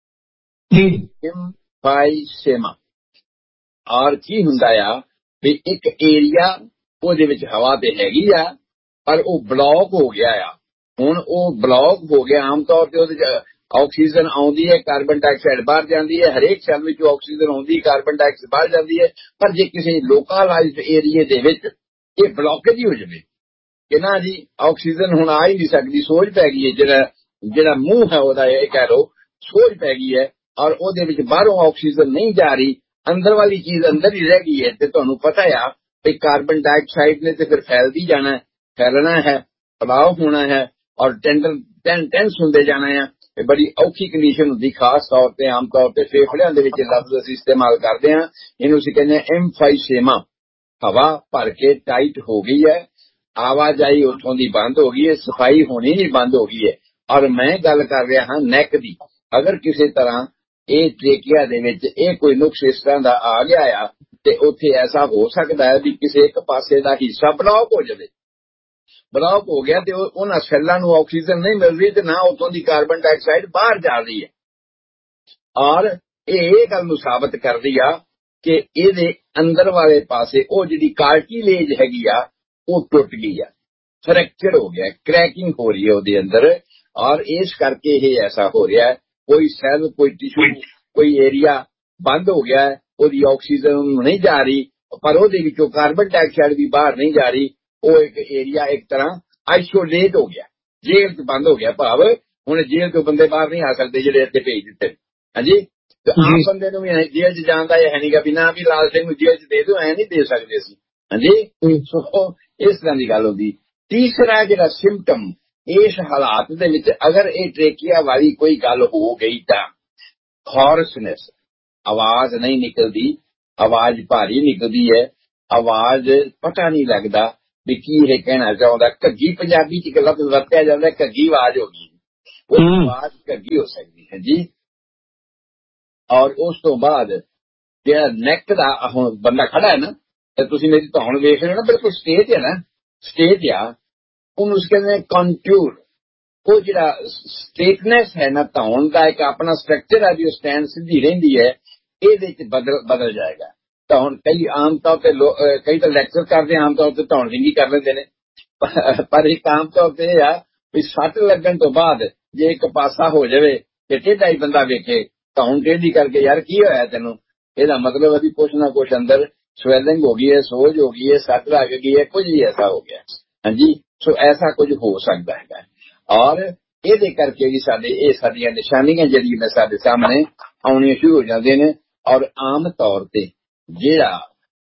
ਇੰਫਾਈਸੇਮਾ। ਔਰ ਕੀ ਹੁੰਦਾ ਆ ਵੀ ਇੱਕ ਏਰੀਆ ਉਹਦੇ ਵਿੱਚ ਹਵਾ ਤੇ ਹੈਗੀ ਆ, ਪਰ ਉਹ ਬਲੌਕ ਹੋ ਗਿਆ ਆ। ਹੁਣ ਉਹ ਬਲੌਕ ਹੋ ਗਿਆ, ਆਮ ਤੌਰ ਤੇ ਉਹਦੇ ਚ ਆਕਸੀਜਨ ਆਉਂਦੀ ਹੈ, ਕਾਰਬਨ ਡਾਈਆਕਸਾਈਡ ਬਾਹਰ ਜਾਂਦੀ ਹੈ, ਹਰੇਕ ਸੈੱਲ ਵਿੱਚ ਆਕਸੀਜਨ ਆਉਂਦੀ, ਕਾਰਬਨ ਡਾਈਆਕਸਾਈਡ ਬਾਹਰ ਜਾਂਦੀ ਹੈ। ਪਰ ਜੇ ਕਿਸੇ ਲੋਕਲਾਈਜ਼ਡ ਏਰੀਏ ਦੇ ਵਿੱਚ ਇਹ ਬਲੌਕੇਜ ਹੀ ਹੋ ਜਾਵੇ ਕਿ ਨਾ ਜੀ ਆਕਸੀਜਨ ਹੁਣ ਆ ਹੀ ਨਹੀਂ ਸਕਦੀ, ਸੋਜ ਪੈ ਗਈ ਹੈ, ਜਿਹੜਾ ਜਿਹੜਾ ਮੂੰਹ ਹੈ ਉਹਦਾ, ਇਹ ਕਹਿ ਲਓ ਸੋਜ ਪੈ ਗਈ ਹੈ, ਔਰ ਉਹਦੇ ਵਿੱਚ ਬਾਹਰੋਂ ਆਕਸੀਜਨ ਨਹੀਂ ਜਾ ਰਹੀ, ਅੰਦਰ ਵਾਲੀ ਚੀਜ਼ ਅੰਦਰ ਹੀ ਰਹਿ ਗਈ ਹੈ। ਤੇ ਤੁਹਾਨੂੰ ਪਤਾ ਆ ਵੀ ਕਾਰਬਨ ਡਾਈਆਕਸਾਈਡ ਨੇ ਤੇ ਫਿਰ ਫੈਲਦੀ ਜਾਣਾ, ਫੈਲਣਾ ਹੈ, ਪਲਾਵ ਹੋਣਾ ਹੈ, ਔਰ ਟੈਂਡਰ ਟੈਂਸ ਹੁੰਦੇ ਜਾਣਾ ਆ। ਇਹ ਬੜੀ ਔਖੀ ਕੰਡੀਸ਼ਨ ਹੁੰਦੀ, ਖਾਸ ਤੌਰ ਤੇ ਆਮ ਤੌਰ ਤੇ ਫੇਫੜਿਆਂ ਦੇ ਵਿੱਚ ਲਫ਼ਜ਼ ਅਸੀਂ ਇਸਤੇਮਾਲ ਕਰਦੇ ਹਾਂ, ਇਹਨੂੰ ਅਸੀਂ ਕਹਿੰਦੇ ਹਾਂ ਐਮਫਾਈਸੇਮਾ। ਹਵਾ ਭਰ ਕੇ ਟਾਈਟ ਹੋ ਗਈ ਹੈ, ਆਵਾਜਾਈ ਉੱਥੋਂ ਦੀ ਬੰਦ ਹੋ ਗਈ ਹੈ, ਸਫਾਈ ਹੋਣੀ ਹੀ ਬੰਦ ਹੋ ਗਈ ਹੈ। ਔਰ ਮੈਂ ਗੱਲ ਕਰ ਰਿਹਾ ਹਾਂ ਨੈਕ ਦੀ। ਅਗਰ ਕਿਸੇ ਤਰ੍ਹਾਂ ਇਹ ਟ੍ਰੇਕੀਆ ਦੇ ਵਿੱਚ ਇਹ ਕੋਈ ਨੁਕਸ ਇਸ ਤਰ੍ਹਾਂ ਦਾ ਆ ਗਿਆ ਆ, ਤੇ ਉੱਥੇ ਐਸਾ ਹੋ ਸਕਦਾ ਹੈ ਵੀ ਕਿਸੇ ਇੱਕ ਪਾਸੇ ਦਾ ਹਿੱਸਾ ਬਲੌਕ ਹੋ ਜਾਵੇ। ਬਲੌਕ ਹੋ ਗਿਆ ਤੇ ਉਹਨਾਂ ਸੈੱਲਾਂ ਨੂੰ ਆਕਸੀਜਨ ਨਹੀਂ ਮਿਲ ਰਹੀ, ਤੇ ਨਾ ਉੱਥੋਂ ਦੀ ਕਾਰਬਨ ਡਾਈਆਕਸਾਈਡ ਬਾਹਰ ਜਾ ਰਹੀ ਹੈ। ਔਰ ਇਹ ਇਹ ਗੱਲ ਨੂੰ ਸਾਬਤ ਕਰਦੀ ਆ ਕਿ ਇਹਦੇ ਅੰਦਰ ਵਾਲੇ ਪਾਸੇ ਉਹ ਜਿਹੜੀ ਕਾਰਟੀਲੇਜ ਹੈਗੀ ਆ, ਉਹ ਟੁੱਟ ਗਈ ਆ, ਫ੍ਰੈਕਚਰ ਹੋ ਗਿਆ, ਕਰੈਕਿੰਗ ਹੋ ਰਹੀ ਹੈ ਉਹਦੇ ਅੰਦਰ। ਔਰ ਇਸ ਕਰਕੇ ਇਹ ਐਸਾ ਹੋ ਰਿਹਾ ਹੈ, ਕੋਈ ਸੈੱਲ, ਕੋਈ ਟਿਸ਼ੂ, ਕੋਈ ਏਰੀਆ ਬੰਦ ਹੋ ਗਿਆ, ਉਹਦੀ ਆਕਸੀਜਨ ਨਹੀਂ ਜਾ ਰਹੀ, ਪਰ ਉਹਦੇ ਵਿੱਚੋਂ ਕਾਰਬਨ ਡਾਈਆਕਸਾਈਡ ਵੀ ਬਾਹਰ ਨਹੀਂ ਜਾ ਰਹੀ। ਉਹ ਇੱਕ ਏਰੀਆ ਇੱਕ ਤਰ੍ਹਾਂ ਆਈਸੋਲੇਟ ਹੋ ਗਿਆ, ਜੇਲ੍ਹ ਚ ਬੰਦ ਹੋ ਗਿਆ। ਭਾਵ ਹੁਣ ਜੇਲ੍ਹ ਤੋਂ ਬੰਦੇ ਬਾਹਰ ਨਹੀਂ ਆ ਸਕਦੇ ਜਿਹੜੇ ਇੱਥੇ ਭੇਜ ਦਿੱਤੇ। ਹਾਂਜੀ, ਤੇ ਆਮ ਬੰਦੇ ਨੂੰ ਵੀ ਜੇਲ੍ਹ ਚ ਜਾਣ ਦਾ ਇਹ ਹੈ ਨਹੀਂਗਾ ਵੀ ਨਾ ਵੀ ਲਾਲ ਸਿੰਘ ਨੂੰ ਜੇਲ੍ਹ ਚ ਦੇ ਦਿਓ, ਐ ਨਹੀਂ ਦੇ ਸਕਦੇ ਅਸੀਂ। ਹਾਂਜੀ, ਸੋ ਇਸ ਤਰ੍ਹਾਂ ਦੀ ਗੱਲ ਹੁੰਦੀ। ਤੀਸਰਾ ਜਿਹੜਾ ਸਿੰਪਟਮ ਇਸ ਹਾਲਾਤ ਦੇ ਵਿੱਚ, ਅਗਰ ਇਹ ਟ੍ਰੇਕੀਆ ਵਾਲੀ ਕੋਈ ਗੱਲ ਹੋ ਗਈ ਤਾਂ ਹੌਰਸਨੈਸ, ਆਵਾਜ਼ ਨਹੀਂ ਨਿਕਲਦੀ, ਆਵਾਜ਼ ਭਾਰੀ ਨਿਕਲਦੀ ਹੈ, ਆਵਾਜ਼ ਪਤਾ ਨਹੀਂ ਲੱਗਦਾ ਵੀ ਕੀ ਇਹ ਕਹਿਣਾ ਚਾਹੁੰਦਾ। ਘੱਗੀ ਪੰਜਾਬੀ ਚ ਇੱਕ ਲਫ਼ਜ਼ ਵਰਤਿਆ ਜਾਂਦਾ, ਘੱਗੀ ਆਵਾਜ਼ ਹੋ ਗਈ, ਉਹ ਆਵਾਜ਼ ਘੱਗੀ ਹੋ ਸਕਦੀ ਹੈ ਜੀ। ਔਰ ਉਸ ਤੋਂ ਬਾਅਦ ਜਿਹੜਾ ਨੈਕ ਦਾ ਹੁਣ ਬੰਦਾ ਖੜਾ ਹੈ ਨਾ, ਤੇ ਤੁਸੀਂ ਮੇਰੀ ਧੌਣ ਵੇਖ ਰਹੇ ਹੋ ਨਾ, ਬਿਲਕੁਲ ਸਟੇਜ ਹੈ ਨਾ, ਸਟੇਜ ਆ, ਉਹਨੂੰ ਕਹਿੰਦੇ ਕੰਟੂਰ। ਉਹ ਜਿਹੜਾ ਸਟੇਟਨੈਸ ਹੈ ਨਾ ਧੌਣ ਦਾ, ਇੱਕ ਆਪਣਾ ਸਟਰਕਚਰ ਹੈ ਵੀ ਉਹ ਸਟੈਂਡ ਸਿੱਧੀ ਰਹਿੰਦੀ ਹੈ, ਇਹਦੇ ਚ ਬਦਲ ਬਦਲ ਜਾਏਗਾ। ਤਾਂ ਹੁਣ ਕਈ ਆਮ ਤੌਰ ਤੇ ਕਈ ਤਾਂ ਲੈਕਚਰ ਕਰਦੇ ਆਮ ਤੌਰ ਤੇ ਧੌਣ ਰਿੰਗੀ ਕਰ ਲੈਂਦੇ ਨੇ, ਪਰ ਇੱਕ ਆਮ ਤੌਰ ਤੇ ਇਹ ਆ ਵੀ ਸੱਟ ਲੱਗਣ ਤੋਂ ਬਾਅਦ ਜੇ ਇੱਕ ਪਾਸਾ ਹੋ ਜਾਵੇ ਤੇ ਟੇਢਾ ਹੀ ਬੰਦਾ ਵੇਖੇ, ਧੌਣ ਟੇਢੀ ਕਰਕੇ ਯਾਰ ਕੀ ਹੋਇਆ ਤੈਨੂੰ, ਇਹਦਾ ਮਤਲਬ ਅਸੀਂ ਕੁਛ ਨਾ ਕੁਛ ਅੰਦਰ ਸਵੈਲਿੰਗ ਹੋ ਗਈ ਹੈ, ਸੋਜ ਹੋ ਗਈ ਹੈ, ਸੱਟ ਲੱਗ ਗਈ ਹੈ, ਕੁਝ ਵੀ ਐਸਾ ਹੋ ਗਿਆ। ਹਾਂਜੀ, ਸੋ ਐਸਾ ਕੁਝ ਹੋ ਸਕਦਾ ਹੈਗਾ। ਔਰ ਇਹਦੇ ਕਰਕੇ ਵੀ ਸਾਡੇ ਇਹ ਸਾਡੀਆਂ ਨਿਸ਼ਾਨੀਆਂ ਜਿਹੜੀਆਂ ਨੇ ਸਾਡੇ ਸਾਹਮਣੇ ਆਉਣੀਆਂ ਸ਼ੁਰੂ ਹੋ ਜਾਂਦੇ ਨੇ। ਔਰ ਆਮ ਤੌਰ ਤੇ ਜਿਹੜਾ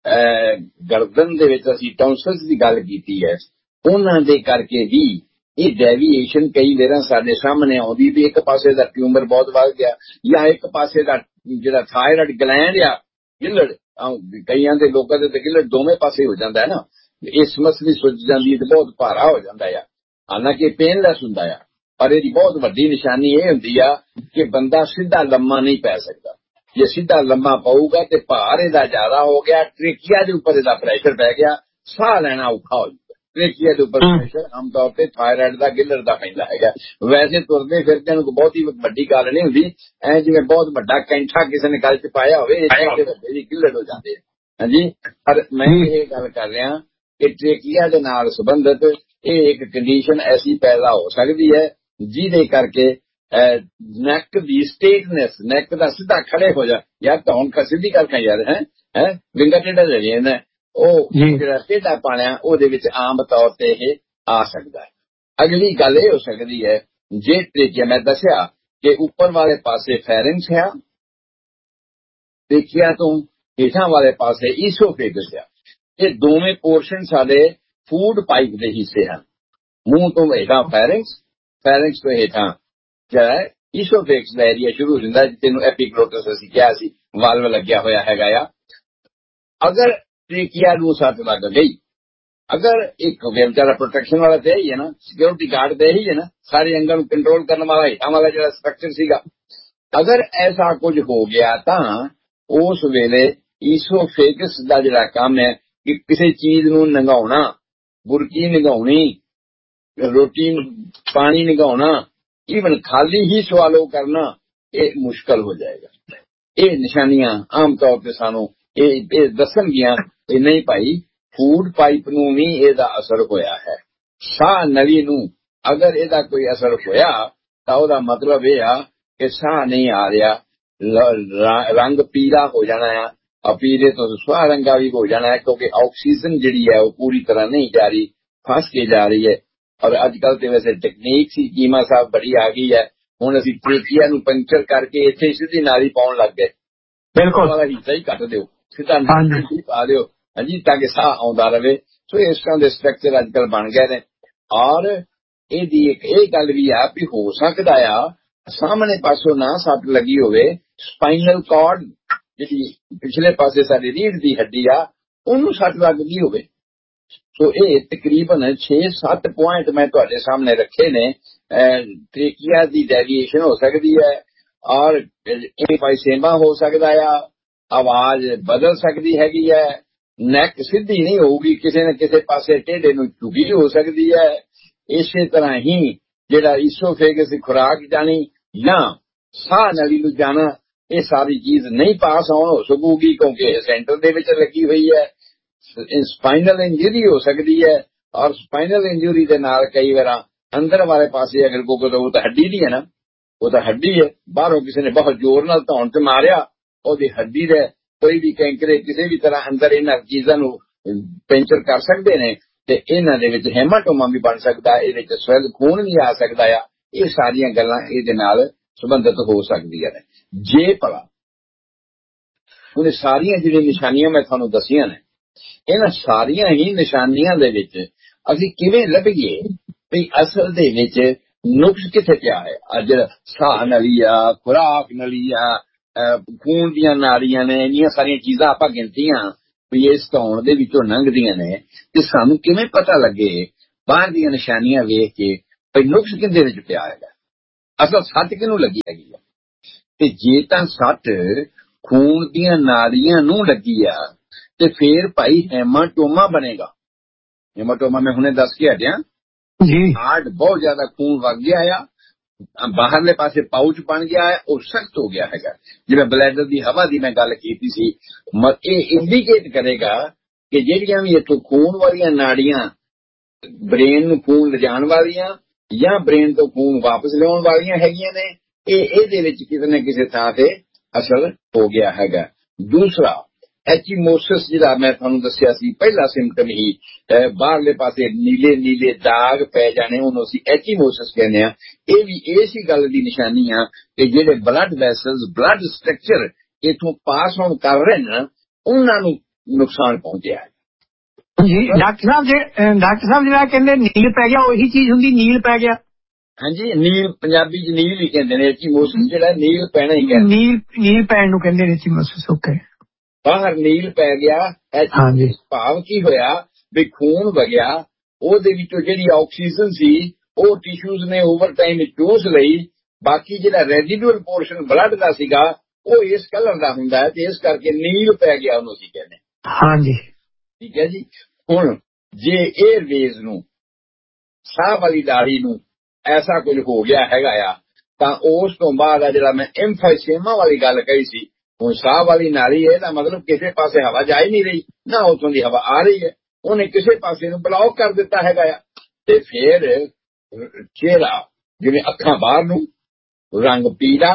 ਗਰਦਨ ਦੇ ਵਿੱਚ ਅਸੀਂ ਟੌਂਸਲਸ ਦੀ ਗੱਲ ਕੀਤੀ ਹੈ, ਉਹਨਾਂ ਦੇ ਕਰਕੇ ਵੀ ਇਹ ਡੈਵੀਏਸ਼ਨ ਕਈ ਵਾਰ ਸਾਡੇ ਸਾਹਮਣੇ ਆਉਂਦੀ ਵੀ ਇੱਕ ਪਾਸੇ ਦਾ ਟਿਊਮਰ ਬਹੁਤ ਵੱਧ ਗਿਆ, ਜਾਂ ਇੱਕ ਪਾਸੇ ਦਾ ਜਿਹੜਾ ਥਾਇਰਾਇਡ ਗਲੈਂਡ ਆ, ਗਿੱਲੜ, ਕਈਆਂ ਦੇ ਲੋਕਾਂ ਦੇ ਗਿੱਲੜ ਦੋਵੇਂ ਪਾਸੇ ਹੋ ਜਾਂਦਾ ਹੈ ਨਾ, ਇਸ ਮਸਲੀ ਸੁੱਜ ਜਾਂਦੀ ਤੇ ਬਹੁਤ ਭਾਰਾ ਹੋ ਜਾਂਦਾ ਆ, ਹਾਲਾਂਕਿ ਪੇਨਲੈਸ ਹੁੰਦਾ ਆ। ਪਰ ਇਹਦੀ ਬਹੁਤ ਵੱਡੀ ਨਿਸ਼ਾਨੀ ਇਹ ਹੁੰਦੀ ਆ ਕਿ ਬੰਦਾ ਸਿੱਧਾ ਲੰਮਾ ਨਹੀਂ ਪੈ ਸਕਦਾ। ਜੇ ਸਿੱਧਾ ਲੰਮਾ ਪਊਗਾ ਤੇ ਭਾਰ ਇਹਦਾ ਜ਼ਿਆਦਾ ਹੋ ਗਿਆ, ਟ੍ਰੇਕੀਆ ਦੇ ਉੱਪਰ ਇਹਦਾ ਪ੍ਰੈਸ਼ਰ ਪੈ ਗਿਆ, ਸਾਹ ਲੈਣਾ ਔਖਾ ਹੋ ਜਾਂਦਾ। ਟ੍ਰੇਕੀਆ ਦੇ ਉੱਪਰ ਪ੍ਰੈਸ਼ਰ ਆਮ ਤੌਰ ਤੇ ਥਾਇਰਾਇਡ ਦਾ, ਗਿੱਲੜ ਦਾ ਪੈਂਦਾ ਹੈਗਾ। ਵੈਸੇ ਤੁਰਦੇ ਫਿਰਦੇ ਨੂੰ ਬਹੁਤੀ ਵੱਡੀ ਗੱਲ ਨਹੀਂ ਹੁੰਦੀ, ਐ ਜਿਵੇਂ ਬਹੁਤ ਵੱਡਾ ਕੈਂਠਾ ਕਿਸੇ ਨੇ ਗੱਲ ਚ ਪਾਇਆ ਹੋਵੇ, ਵੱਡੇ ਜੀ ਗਿੱਲੜ ਹੋ ਜਾਂਦੇ। ਹਾਂਜੀ, ਪਰ ਮੈਂ ਇਹ ਗੱਲ ਕਰ ਰਿਹਾ ਕਿ ਟ੍ਰੇਕੀਆ ਦੇ ਨਾਲ ਸੰਬੰਧਿਤ ਇਹ ਇੱਕ ਕੰਡੀਸ਼ਨ ਐਸੀ ਪੈਦਾ ਹੋ ਸਕਦੀ ਹੈ ਜਿਹਦੇ ਕਰਕੇ ਨੈਕ ਦੀ ਸਟੇਟਨੈਸ, ਨੈਕ ਦਾ ਸਿੱਧਾ ਖੜੇ ਹੋ ਜਾ, ਯਾਰ ਧੌਣ ਖਾ ਸਿੱਧੀ ਕਰਕੇ ਯਾਰ ਹੈ ਹੈ ਵਿੰਗਾ ਟੇਢਾ ਲੈ ਜਾਂਦਾ, ਉਹ ਜਿਹੜਾ ਟੇਢਾ ਪਾਣਿਆ ਉਹਦੇ ਵਿੱਚ ਆਮ ਤੌਰ ਤੇ ਇਹ ਆ ਸਕਦਾ ਹੈ। ਅਗਲੀ ਗੱਲ ਇਹ ਹੋ ਸਕਦੀ ਹੈ, ਜੇ ਟ੍ਰੇਕੀਆ ਮੈਂ ਦੱਸਿਆ ਕਿ ਉੱਪਰ ਵਾਲੇ ਪਾਸੇ ਫੈਰਿੰਕਸ ਹੈ, ਟ੍ਰੇਕੀਆ ਤੋਂ ਹੇਠਾਂ ਵਾਲੇ ਪਾਸੇ ਈਸੋਫੇਗਸ ਆ। ਇਹ ਦੋਵੇਂ ਪੋਰਸ਼ਨ ਸਾਡੇ ਫੂਡ ਪਾਈਪ ਦੇ ਹਿੱਸੇ ਹਨ। ਮੂੰਹ ਤੋਂ ਹੇਠਾਂ ਫੈਰਿੰਕਸ, ਫੈਰਿੰਕਸ ਤੋਂ ਹੇਠਾਂ ਜਿਹੜਾ ਈਸੋਫੇਗਸ ਦਾ ਏਰੀਆ ਸ਼ੁਰੂ ਹੋ ਜਾਂਦਾ, ਜਿਹਨੂੰ ਐਪੀਗਲੋਟਸ ਅਸੀਂ ਕਿਹਾ ਸੀ, ਵਾਲਵ ਲੱਗਿਆ ਹੋਇਆ ਹੈਗਾ ਆ। ਅਗਰ ਟ੍ਰੇਕੀਆ ਨੂੰ ਸੱਟ ਲੱਗ ਗਈ, ਅਗਰ ਇੱਕ ਵਿਚਾਰਾ ਪ੍ਰੋਟੈਕਸ਼ਨ ਵਾਲਾ ਤੇ ਹੀ ਹੈ ਨਾ, ਸਿਕਿਉਰਿਟੀ ਗਾਰਡ ਤੇ ਹੀ ਹੈ ਨਾ, ਸਾਰੇ ਅੰਗਾਂ ਨੂੰ ਕੰਟਰੋਲ ਕਰਨ ਵਾਲਾ ਹੇਠਾਂ ਵਾਲਾ ਜਿਹੜਾ ਸਟਰਕਚਰ ਸੀਗਾ, ਅਗਰ ਐਸਾ ਕੁਝ ਹੋ ਗਿਆ ਤਾਂ ਉਸ ਵੇਲੇ ਈਸੋਫੇਗਸ ਦਾ ਜਿਹੜਾ ਕੰਮ ਹੈ ਕਿ ਕਿਸੇ ਚੀਜ਼ ਨੂੰ ਲੰਘਾਉਣਾ, ਬੁਰਕੀ ਲੰਘਾਉਣੀ, ਰੋਟੀ ਪਾਣੀ ਲੰਘਾਉਣਾ, ਈਵਨ ਖਾਲੀ ਹੀ ਸਵਾਲੋ ਕਰਨਾ, ਇਹ ਮੁਸ਼ਕਲ ਹੋ ਜਾਏਗਾ। ਇਹ ਨਿਸ਼ਾਨੀਆਂ ਆਮ ਤੌਰ ਤੇ ਸਾਨੂੰ ਇਹ ਇਹ ਦੱਸਣਗੀਆਂ ਕਿ ਨਹੀਂ ਭਾਈ, ਫੂਡ ਪਾਈਪ ਨੂੰ ਵੀ ਇਹਦਾ ਅਸਰ ਹੋਇਆ ਹੈ। ਸਾਹ ਨਲੀ ਨੂੰ ਅਗਰ ਇਹਦਾ ਕੋਈ ਅਸਰ ਹੋਇਆ ਤਾਂ ਉਹਦਾ ਮਤਲਬ ਇਹ ਆ ਕਿ ਸਾਹ ਨਹੀਂ ਆ ਰਿਹਾ, ਰੰਗ ਪੀਲਾ ਹੋ ਜਾਣਾ ਆ, ਆ ਪੀਲੇ ਤੋਂ ਸੁਆਹ ਰੰਗਾ ਵੀ ਹੋ ਜਾਣਾ ਹੈ, ਕਿਉਂਕਿ ਆਕਸੀਜਨ ਜਿਹੜੀ ਹੈ ਉਹ ਪੂਰੀ ਤਰ੍ਹਾਂ ਨਹੀਂ ਜਾ ਰਹੀ, ਫਸ ਕੇ ਜਾ ਰਹੀ ਹੈ। ਔਰ ਅੱਜ ਕੱਲ੍ਹ ਤੇ ਵੈਸੇ ਟੈਕਨੀਕ ਸੀ ਕੀਮਾ ਸਾਹਿਬ ਬੜੀ ਆ ਗਈ ਹੈ, ਹੁਣ ਅਸੀਂ ਟ੍ਰੇਕੀਆ ਨੂੰ ਪੰਚਰ ਕਰਕੇ ਇੱਥੇ ਸਿੱਧੀ ਨਾਲੀ ਪਾਉਣ ਲੱਗ ਗਏ। ਬਿਲਕੁਲ ਵਾਲਾ ਹਿੱਸਾ ਹੀ ਕੱਟ ਦਿਓ, ਸਿੱਧਾ ਨਾਲੀ ਪਾ ਦਿਓ, ਹਾਂਜੀ, ਤਾਂ ਕਿ ਸਾਹ ਆਉਂਦਾ ਰਹੇ। ਸੋ ਇਸ ਤਰ੍ਹਾਂ ਦੇ ਸਟਰਕਚਰ ਅੱਜ ਕੱਲ੍ਹ ਬਣ ਗਏ ਨੇ। ਔਰ ਇਹਦੀ ਇੱਕ ਇਹ ਗੱਲ ਵੀ ਆ ਵੀ ਹੋ ਸਕਦਾ ਆ ਸਾਹਮਣੇ ਪਾਸੋਂ ਨਾ ਸੱਟ ਲੱਗੀ ਹੋਵੇ, ਸਪਾਈਨਲ ਕਾਰਡ ਜਿਹੜੀ ਪਿਛਲੇ ਪਾਸੇ ਸਾਡੀ ਰੀੜ੍ਹ ਦੀ ਹੱਡੀ ਆ, ਉਹਨੂੰ ਸੱਟ ਲੱਗ ਗਈ ਹੋਵੇ। ਸੋ ਇਹ ਤਕਰੀਬਨ ਛੇ ਸੱਤ ਪੁਆਇੰਟ ਮੈਂ ਤੁਹਾਡੇ ਸਾਹਮਣੇ ਰੱਖੇ ਨੇ। ਟ੍ਰੇਕੀਆ ਦੀ ਡੈਵੀਏਸ਼ਨ ਹੋ ਸਕਦੀ ਹੈ, ਔਰ ਇਨਫਾਈਸੇਮਾ ਹੋ ਸਕਦਾ ਆ, ਆਵਾਜ਼ ਬਦਲ ਸਕਦੀ ਹੈਗੀ ਹੈ, ਨੈਕ ਸਿੱਧੀ ਨਹੀਂ ਹੋਊਗੀ, ਕਿਸੇ ਨਾ ਕਿਸੇ ਪਾਸੇ ਟੇਢੇ ਨੂੰ ਝੁਕੀ ਹੋ ਸਕਦੀ ਹੈ। ਇਸੇ ਤਰ੍ਹਾਂ ਹੀ ਜਿਹੜਾ ਈਸੋਫੇਗਸ ਦੀ ਖੁਰਾਕ ਜਾਣੀ ਜਾਂ ਸਾਹ ਨਲੀ ਨੂੰ ਜਾਣਾ, ਇਹ ਸਾਰੀ ਚੀਜ਼ ਨਹੀਂ ਪਾਸ ਆਉਣ ਹੋ ਸਕੂਗੀ, ਕਿਉਂਕਿ ਸੈਂਟਰ ਦੇ ਵਿੱਚ ਲੱਗੀ ਹੋਈ ਹੈ। ਸਪਾਈਨਲ ਇੰਜਰੀ ਹੋ ਸਕਦੀ ਹੈ, ਔਰ ਸਪਾਈਨਲ ਇੰਜਰੀ ਦੇ ਨਾਲ ਕਈ ਵਾਰ ਅੰਦਰ ਵਾਲੇ ਪਾਸੇ ਅਗਰ ਕੋਈ, ਉਹ ਤਾਂ ਹੱਡੀ ਦੀ ਹੈ ਨਾ, ਉਹ ਤਾਂ ਹੱਡੀ ਹੈ, ਬਾਹਰੋਂ ਕਿਸੇ ਨੇ ਬਹੁਤ ਜ਼ੋਰ ਨਾਲ ਧੌਣ ਤੇ ਮਾਰਿਆ, ਉਹਦੀ ਹੱਡੀ ਦੇ ਕੋਈ ਵੀ ਕੈਂਕਰੇ ਕਿਸੇ ਵੀ ਤਰ੍ਹਾਂ ਅੰਦਰ ਇਹਨਾਂ ਚੀਜ਼ਾਂ ਨੂੰ ਪੈਂਚਰ ਕਰ ਸਕਦੇ ਨੇ, ਤੇ ਇਹਨਾਂ ਦੇ ਵਿੱਚ ਹੈਮਾਟੋਮਾ ਵੀ ਬਣ ਸਕਦਾ, ਇਹਦੇ ਵਿੱਚ ਸਵੈਲ ਖੂਨ ਵੀ ਆ ਸਕਦਾ ਆ। ਇਹ ਸਾਰੀਆਂ ਗੱਲਾਂ ਇਹਦੇ ਨਾਲ ਸੰਬੰਧਿਤ ਹੋ ਸਕਦੀਆਂ ਨੇ। ਜੇ ਭਲਾ ਉਹਨੇ ਸਾਰੀਆਂ ਜਿਹੜੀਆਂ ਨਿਸ਼ਾਨੀਆਂ ਮੈਂ ਤੁਹਾਨੂੰ ਦੱਸੀਆਂ ਨੇ, ਇਹਨਾਂ ਸਾਰੀਆਂ ਹੀ ਨਿਸ਼ਾਨੀਆਂ ਦੇ ਵਿੱਚ ਅਸੀਂ ਕਿਵੇਂ ਲੱਭੀਏ ਵੀ ਅਸਲ ਦੇ ਵਿੱਚ ਨੁਕਸ ਕਿੱਥੇ ਪਿਆ ਹੈ? ਅੱਜ ਸਾਹ ਨਲੀ ਆ, ਖੁਰਾਕ ਨਲੀ ਆ, ਖੂਨ ਦੀਆਂ ਨਾੜੀਆਂ ਨੇ, ਇੰਨੀਆਂ ਸਾਰੀਆਂ ਚੀਜ਼ਾਂ ਆਪਾਂ ਗਿਣਤੀਆਂ, ਵੀ ਇਸ ਧੌਣ ਦੇ ਵਿੱਚੋਂ ਲੰਘਦੀਆਂ ਨੇ ਤੇ ਸਾਨੂੰ ਕਿਵੇਂ ਪਤਾ ਲੱਗੇ ਬਾਹਰ ਦੀਆਂ ਨਿਸ਼ਾਨੀਆਂ ਵੇਖ ਕੇ ਵੀ ਨੁਕਸ ਕਿਹਦੇ ਵਿੱਚ ਪਿਆ ਹੈਗਾ, ਅਸਲ ਸੱਟ ਕਿਹਨੂੰ ਲੱਗੀ ਹੈਗੀ ਆ। ਤੇ ਜੇ ਤਾਂ ਸੱਟ ਖੂਨ ਦੀਆਂ ਨਾੜੀਆਂ ਨੂੰ ਲੱਗੀ ਆ ਤੇ ਫੇਰ ਭਾਈ ਹੈਮਾਟੋਮਾ ਬਣੇਗਾ। ਹੈਮਾਟੋਮਾ ਮੈਂ ਹੁਣੇ ਦੱਸ ਕੇ ਹਟਿਆ ਜੀ, ਹਾਰਟ ਬਹੁਤ ਜ਼ਿਆਦਾ ਖੂਨ ਵਗ ਗਿਆ ਆ, ਬਾਹਰਲੇ ਪਾਸੇ ਪਾਊਚ ਬਣ ਗਿਆ ਹੈ, ਉਹ ਸਖਤ ਹੋ ਗਿਆ ਹੈਗਾ। ਜਿਵੇਂ ਬਲੈਡਰ ਦੀ ਹਵਾ ਦੀ ਮੈਂ ਗੱਲ ਕੀਤੀ ਸੀ, ਇਹ ਇੰਡੀਕੇਟ ਕਰੇਗਾ ਕਿ ਜਿਹੜੀਆਂ ਵੀ ਇੱਥੋਂ ਖੂਨ ਵਾਲੀਆਂ ਨਾੜੀਆਂ ਬ੍ਰੇਨ ਨੂੰ ਖੂਨ ਲਿਜਾਣ ਵਾਲੀਆਂ ਜਾਂ ਬ੍ਰੇਨ ਤੋਂ ਖੂਨ ਵਾਪਸ ਲਿਆਉਣ ਵਾਲੀਆਂ ਹੈਗੀਆਂ ਨੇ, ਇਹ ਇਹਦੇ ਵਿੱਚ ਕਿਸੇ ਨਾ ਕਿਸੇ ਥਾਂ ਤੇ ਅਸਰ ਹੋ ਗਿਆ ਹੈਗਾ। ਦੂਸਰਾ ਐਚੀਮੋਸਿਸ, ਜਿਹੜਾ ਮੈਂ ਤੁਹਾਨੂੰ ਦੱਸਿਆ ਸੀ ਪਹਿਲਾ ਸਿੰਪਟਮ ਹੀ, ਬਾਹਰਲੇ ਪਾਸੇ ਨੀਲੇ ਨੀਲੇ ਦਾਗ ਪੈ ਜਾਣੇ, ਉਹਨੂੰ ਅਸੀਂ ਐਚੀਮੋਸਿਸ ਕਹਿੰਦੇ ਆ। ਇਹ ਵੀ ਇਸੇ ਗੱਲ ਦੀ ਨਿਸ਼ਾਨੀ ਆ ਕਿ ਜਿਹੜੇ ਬਲੱਡ ਵੈਸਲਸ ਬਲੱਡ ਸਟਰਕਚਰ ਇਥੋਂ ਪਾਸ ਆਨ ਕਰ ਰਹੇ ਨੇ ਉਹਨਾਂ ਨੂੰ ਨੁਕਸਾਨ ਪਹੁੰਚਿਆ ਹੈ ਜੀ। ਡਾਕਟਰ ਸਾਹਿਬ ਜੇ ਡਾਕਟਰ ਸਾਹਿਬ ਜਿਹੜਾ ਕਹਿੰਦੇ ਨੀਲ ਪੈ ਗਿਆ, ਉਹੀ ਚੀਜ਼ ਹੁੰਦੀ ਨੀਲ ਪੈ ਗਿਆ। ਹਾਂਜੀ, ਨੀਲ ਪੰਜਾਬੀ ਚ ਨੀਲ ਹੀ ਕਹਿੰਦੇ ਨੇ, ਐਚੀਮੋਸਿਸ ਜਿਹੜਾ ਨੀਲ ਪੈਣਾ ਹੀ ਕਹਿੰਦੇ, ਨੀਲ ਨੀਲ ਪੈਣ ਨੂੰ ਕਹਿੰਦੇ ਨੇ ਐਚੀਮੋਸਿਸ। ਓਕੇ, ਬਾਹਰ ਨੀਲ ਪੈ ਗਿਆ। ਐਚੀਮੋਸਿਸ ਭਾਵ ਕੀ ਹੋਇਆ ਵੀ ਖੂਨ ਵਗਿਆ, ਉਹਦੇ ਵਿੱਚੋਂ ਜਿਹੜੀ ਆਕਸੀਜਨ ਸੀ ਉਹ ਟਿਸ਼ੂਜ਼ ਨੇ ਓਵਰ ਟਾਈਮ ਚੂਸ ਲਈ, ਬਾਕੀ ਜਿਹੜਾ ਰੈਜ਼ੀਡੂਅਲ ਪੋਰਸ਼ਨ ਬਲੱਡ ਦਾ ਸੀਗਾ ਉਹ ਇਸ ਕਲਰ ਦਾ ਹੁੰਦਾ ਹੈ ਤੇ ਇਸ ਕਰਕੇ ਨੀਲ ਪੈ ਗਿਆ ਉਹਨੂੰ ਅਸੀਂ ਕਹਿੰਦੇ। ਹਾਂਜੀ, ਠੀਕ ਹੈ ਜੀ। ਹੁਣ ਜੇ ਏਅਰਵੇਜ਼ ਨੂੰ, ਸਾਹ ਵਾਲੀ ਨਾੜੀ ਨੂੰ ਐਸਾ ਕੁਝ ਹੋ ਗਿਆ ਹੈਗਾ ਆ ਤਾਂ ਉਸ ਤੋਂ ਬਾਅਦ ਆ ਜਿਹੜਾ ਮੈਂ ਐਮਫਾਈਸੇਮਾ ਵਾਲੀ ਗੱਲ ਕਹੀ ਸੀ, ਹੁਣ ਸਾਹ ਵਾਲੀ ਨਾੜੀ ਹੈ ਇਹਦਾ ਮਤਲਬ ਕਿਸੇ ਪਾਸੇ ਹਵਾ ਜਾ ਹੀ ਨਹੀਂ ਰਹੀ, ਨਾ ਉੱਥੋਂ ਦੀ ਹਵਾ ਆ ਰਹੀ ਹੈ, ਉਹਨੇ ਕਿਸੇ ਪਾਸੇ ਨੂੰ ਬਲੌਕ ਕਰ ਦਿੱਤਾ ਹੈਗਾ ਆ। ਤੇ ਫਿਰ ਚਿਹਰਾ, ਜਿਵੇਂ ਅੱਖਾਂ ਬਾਹਰ ਨੂੰ, ਰੰਗ ਪੀਲਾ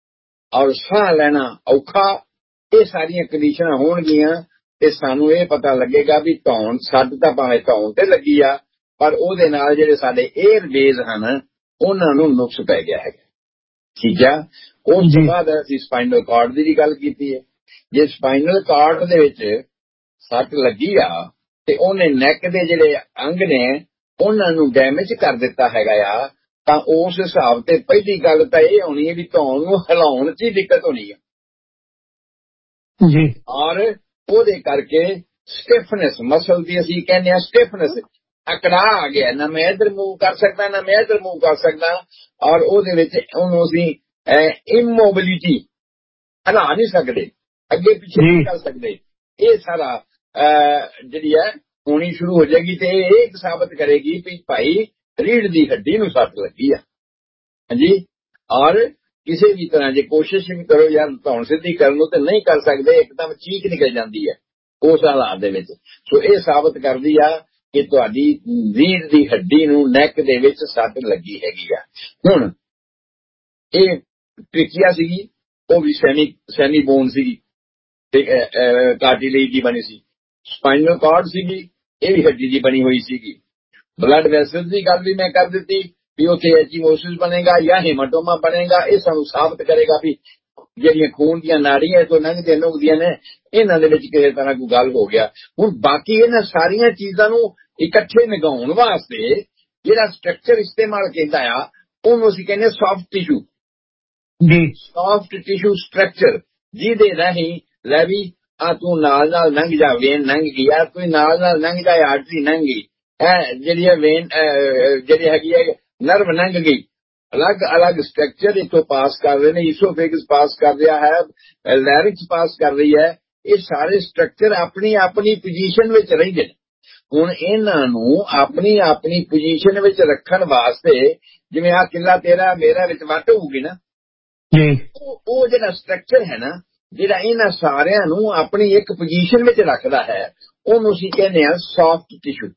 ਔਰ ਸਾਹ ਲੈਣਾ ਔਖਾ, ਇਹ ਸਾਰੀਆਂ ਕੰਡੀਸ਼ਨਾਂ ਹੋਣਗੀਆਂ ਤੇ ਸਾਨੂੰ ਇਹ ਪਤਾ ਲੱਗੇਗਾ ਵੀ ਧੌਣ, ਸੱਟ ਤਾਂ ਭਾਵੇਂ ਧੌਣ ਤੇ ਲੱਗੀ ਆ ਪਰ ਉਹਦੇ ਨਾਲ ਜਿਹੜੇ ਸਾਡੇ ਏਅਰਵੇਜ਼ ਹਨ ਉਹਨਾਂ ਨੂੰ ਨੁਕਸ ਪੈ ਗਿਆ ਹੈਗਾ। ਠੀਕ ਆ। ਉਸ ਤੋਂ ਬਾਅਦ ਅਸੀਂ ਸਪਾਈਨਲ ਕਾਰਡ ਦੀ ਵੀ ਗੱਲ ਕੀਤੀ ਹੈ। ਜੇ ਸਪਾਈਨਲ ਕਾਰਡ ਦੇ ਵਿੱਚ ਸੱਟ ਲੱਗੀ ਆ ਤੇ ਉਹਨੇ ਨੈਕ ਦੇ ਜਿਹੜੇ ਅੰਗ ਨੇ ਉਹਨਾਂ ਨੂੰ ਡੈਮੇਜ ਕਰ ਦਿੱਤਾ ਹੈਗਾ ਆ, ਤਾਂ ਉਸ ਹਿਸਾਬ ਤੇ ਪਹਿਲੀ ਗੱਲ ਤਾਂ ਇਹ ਹੋਣੀ ਹੈ ਵੀ ਧੌਣ ਨੂੰ ਹਿਲਾਉਣ 'ਚ ਹੀ ਦਿੱਕਤ ਹੋਣੀ ਹੈ ਜੀ, ਔਰ ਉਹਦੇ ਕਰਕੇ ਸਟਿਫਨੈਸ, ਮਸਲ ਦੀ ਅਸੀਂ ਕਹਿੰਦੇ ਹਾਂ ਸਟਿਫਨੈਸ, ਅਕੜਾ ਆ ਗਿਆ, ਨਾ ਮੈਂ ਇੱਧਰ ਮੂਵ ਕਰ ਸਕਦਾ ਨਾ ਮੈਂ ਇੱਧਰ ਮੂਵ ਕਰ ਸਕਦਾ, ਔਰ ਉਹਦੇ ਵਿੱਚ ਉਹਨੂੰ ਅਸੀਂ ਇਮੋਬਿਲਿਟੀ, ਹਿਲਾ ਨਹੀਂ ਸਕਦੇ, ਅੱਗੇ ਪਿੱਛੇ ਨਹੀਂ ਕਰ ਸਕਦੇ, ਇਹ ਸਾਰਾ ਜਿਹੜੀ ਹੈ ਹੋਣੀ ਸ਼ੁਰੂ ਹੋ ਜਾਏਗੀ। ਤੇ ਇਹ ਸਾਬਤ ਕਰੇਗੀ ਵੀ ਭਾਈ ਰੀੜ੍ਹ ਦੀ ਹੱਡੀ ਨੂੰ ਸੱਟ ਲੱਗੀ ਆ। ਹਾਂਜੀ, ਔਰ ਕਿਸੇ ਵੀ ਤਰ੍ਹਾਂ ਜੇ ਕੋਸ਼ਿਸ਼ ਵੀ ਕਰੋ ਯਾਰ ਧੌਣ ਸਿੱਧੀ ਕਰਨ ਨੂੰ ਤੇ ਨਹੀਂ ਕਰ ਸਕਦੇ, ਇੱਕਦਮ ਚੀਕ ਨਿਕਲ ਜਾਂਦੀ ਹੈ ਉਸ ਹਾਲਾਤ ਦੇ ਵਿੱਚ। ਸੋ ਇਹ ਸਾਬਤ ਕਰਦੀ ਆ ਕਿ ਤੁਹਾਡੀ ਰੀੜ੍ਹ ਦੀ ਹੱਡੀ ਨੂੰ ਨੈਕ ਦੇ ਵਿੱਚ ਸੱਟ ਲੱਗੀ ਹੈਗੀ ਆ। ਹੁਣ ਇਹ ਟ੍ਰਿਕੀਆ ਸੀਗੀ, ਉਹ ਵੀ ਸੈਮੀ ਸੈਮੀ ਬੋਨ ਸੀਗੀ ਤੇ ਕਾਰਟਿਲੇਜ ਦੀ ਬਣੀ ਸੀ। ਸਪਾਈਨਲ ਕਾਰਡ ਸੀਗੀ, ਇਹ ਵੀ ਹੱਡੀ ਦੀ ਬਣੀ ਹੋਈ ਸੀਗੀ। ਬਲੱਡ ਵੈਸਲ ਦੀ ਗੱਲ ਵੀ ਮੈਂ ਕਰ ਦਿੱਤੀ ਵੀ ਉੱਥੇ ਐਚੀਮੋਸਿਸ ਬਣੇਗਾ ਜਾਂ ਹੈਮਾਟੋਮਾ ਬਣੇਗਾ। ਇਹ ਸਾਨੂੰ ਸਾਬਤ ਕਰੇਗਾ ਵੀ ਜਿਹੜੀਆਂ ਖੂਨ ਦੀਆਂ ਨਾੜੀਆਂ ਤੋਂ ਲੰਘਦੀਆਂ ਲੰਘਦੀਆਂ ਨੇ ਇਹਨਾਂ ਦੇ ਵਿੱਚ ਕਿਸੇ ਤਰ੍ਹਾਂ ਕੋਈ ਗੱਲ ਹੋ ਗਿਆ। ਹੁਣ ਬਾਕੀ ਇਹਨਾਂ ਸਾਰੀਆਂ ਚੀਜ਼ਾਂ ਨੂੰ ਇਕੱਠੇ ਨਿਗਾਉਣ ਵਾਸਤੇ ਜਿਹੜਾ ਸਟਰਕਚਰ ਇਸਤੇਮਾਲ ਕੀਤਾ ਆ ਉਹਨੂੰ ਅਸੀਂ ਕਹਿੰਦੇ ਸੌਫਟ ਟਿਸ਼ੂ ਜੀ, ਸੌਫਟ ਟਿਸ਼ੂ ਸਟਰਕਚਰ, ਜਿਹਦੇ ਰਾਹੀਂ ਲੈ ਵੀ ਆ ਤੂੰ ਨਾਲ ਨਾਲ ਲੰਘ ਜਾ, ਵੇਨ ਲੰਘ ਗਈ ਆ, ਤੂੰ ਨਾਲ ਨਾਲ ਲੰਘ ਜਾ, ਆਰਟਰੀ ਲੰਘ ਗਈ, ਜਿਹੜੀ ਹੈ ਵੇਨ ਜਿਹੜੀ ਹੈਗੀ ਹੈ ਨਰਵ ਲੰਘ ਗਈ। ਅਲੱਗ ਅਲੱਗ ਸਟਰਕਚਰ ਇੱਥੋਂ ਪਾਸ ਕਰ ਰਹੇ ਨੇ, ਈਸੋਫੇਗਸ ਪਾਸ ਕਰ ਰਿਹਾ ਹੈ, ਲੈਰਿਕਸ ਪਾਸ ਕਰ ਰਹੀ ਹੈ। ਇਹ ਸਾਰੇ ਸਟਰਕਚਰ ਆਪਣੀ ਆਪਣੀ ਪੋਜੀਸ਼ਨ ਵਿੱਚ ਰਹਿੰਦੇ ਨੇ। ਹੁਣ ਇਹਨਾਂ ਨੂੰ ਆਪਣੀ ਆਪਣੀ ਪੋਜੀਸ਼ਨ ਵਿੱਚ ਰੱਖਣ ਵਾਸਤੇ, ਜਿਵੇਂ ਆ ਕਿੱਲਾ ਤੇਰਾ ਮੇਰਾ ਵਿੱਚ ਵੱਟ ਹੋਊਗੀ ਨਾ ਜੀ, ਉਹ ਜਿਹੜਾ ਸਟਰਕਚਰ ਹੈ ਨਾ, ਜਿਹੜਾ ਇਹਨਾਂ ਸਾਰਿਆਂ ਨੂੰ ਆਪਣੀ ਇੱਕ ਪੋਜੀਸ਼ਨ ਵਿੱਚ ਰੱਖਦਾ ਹੈ, ਉਹਨੂੰ ਅਸੀਂ ਕਹਿੰਦੇ ਹਾਂ ਸੌਫਟ ਟਿਸ਼ੂ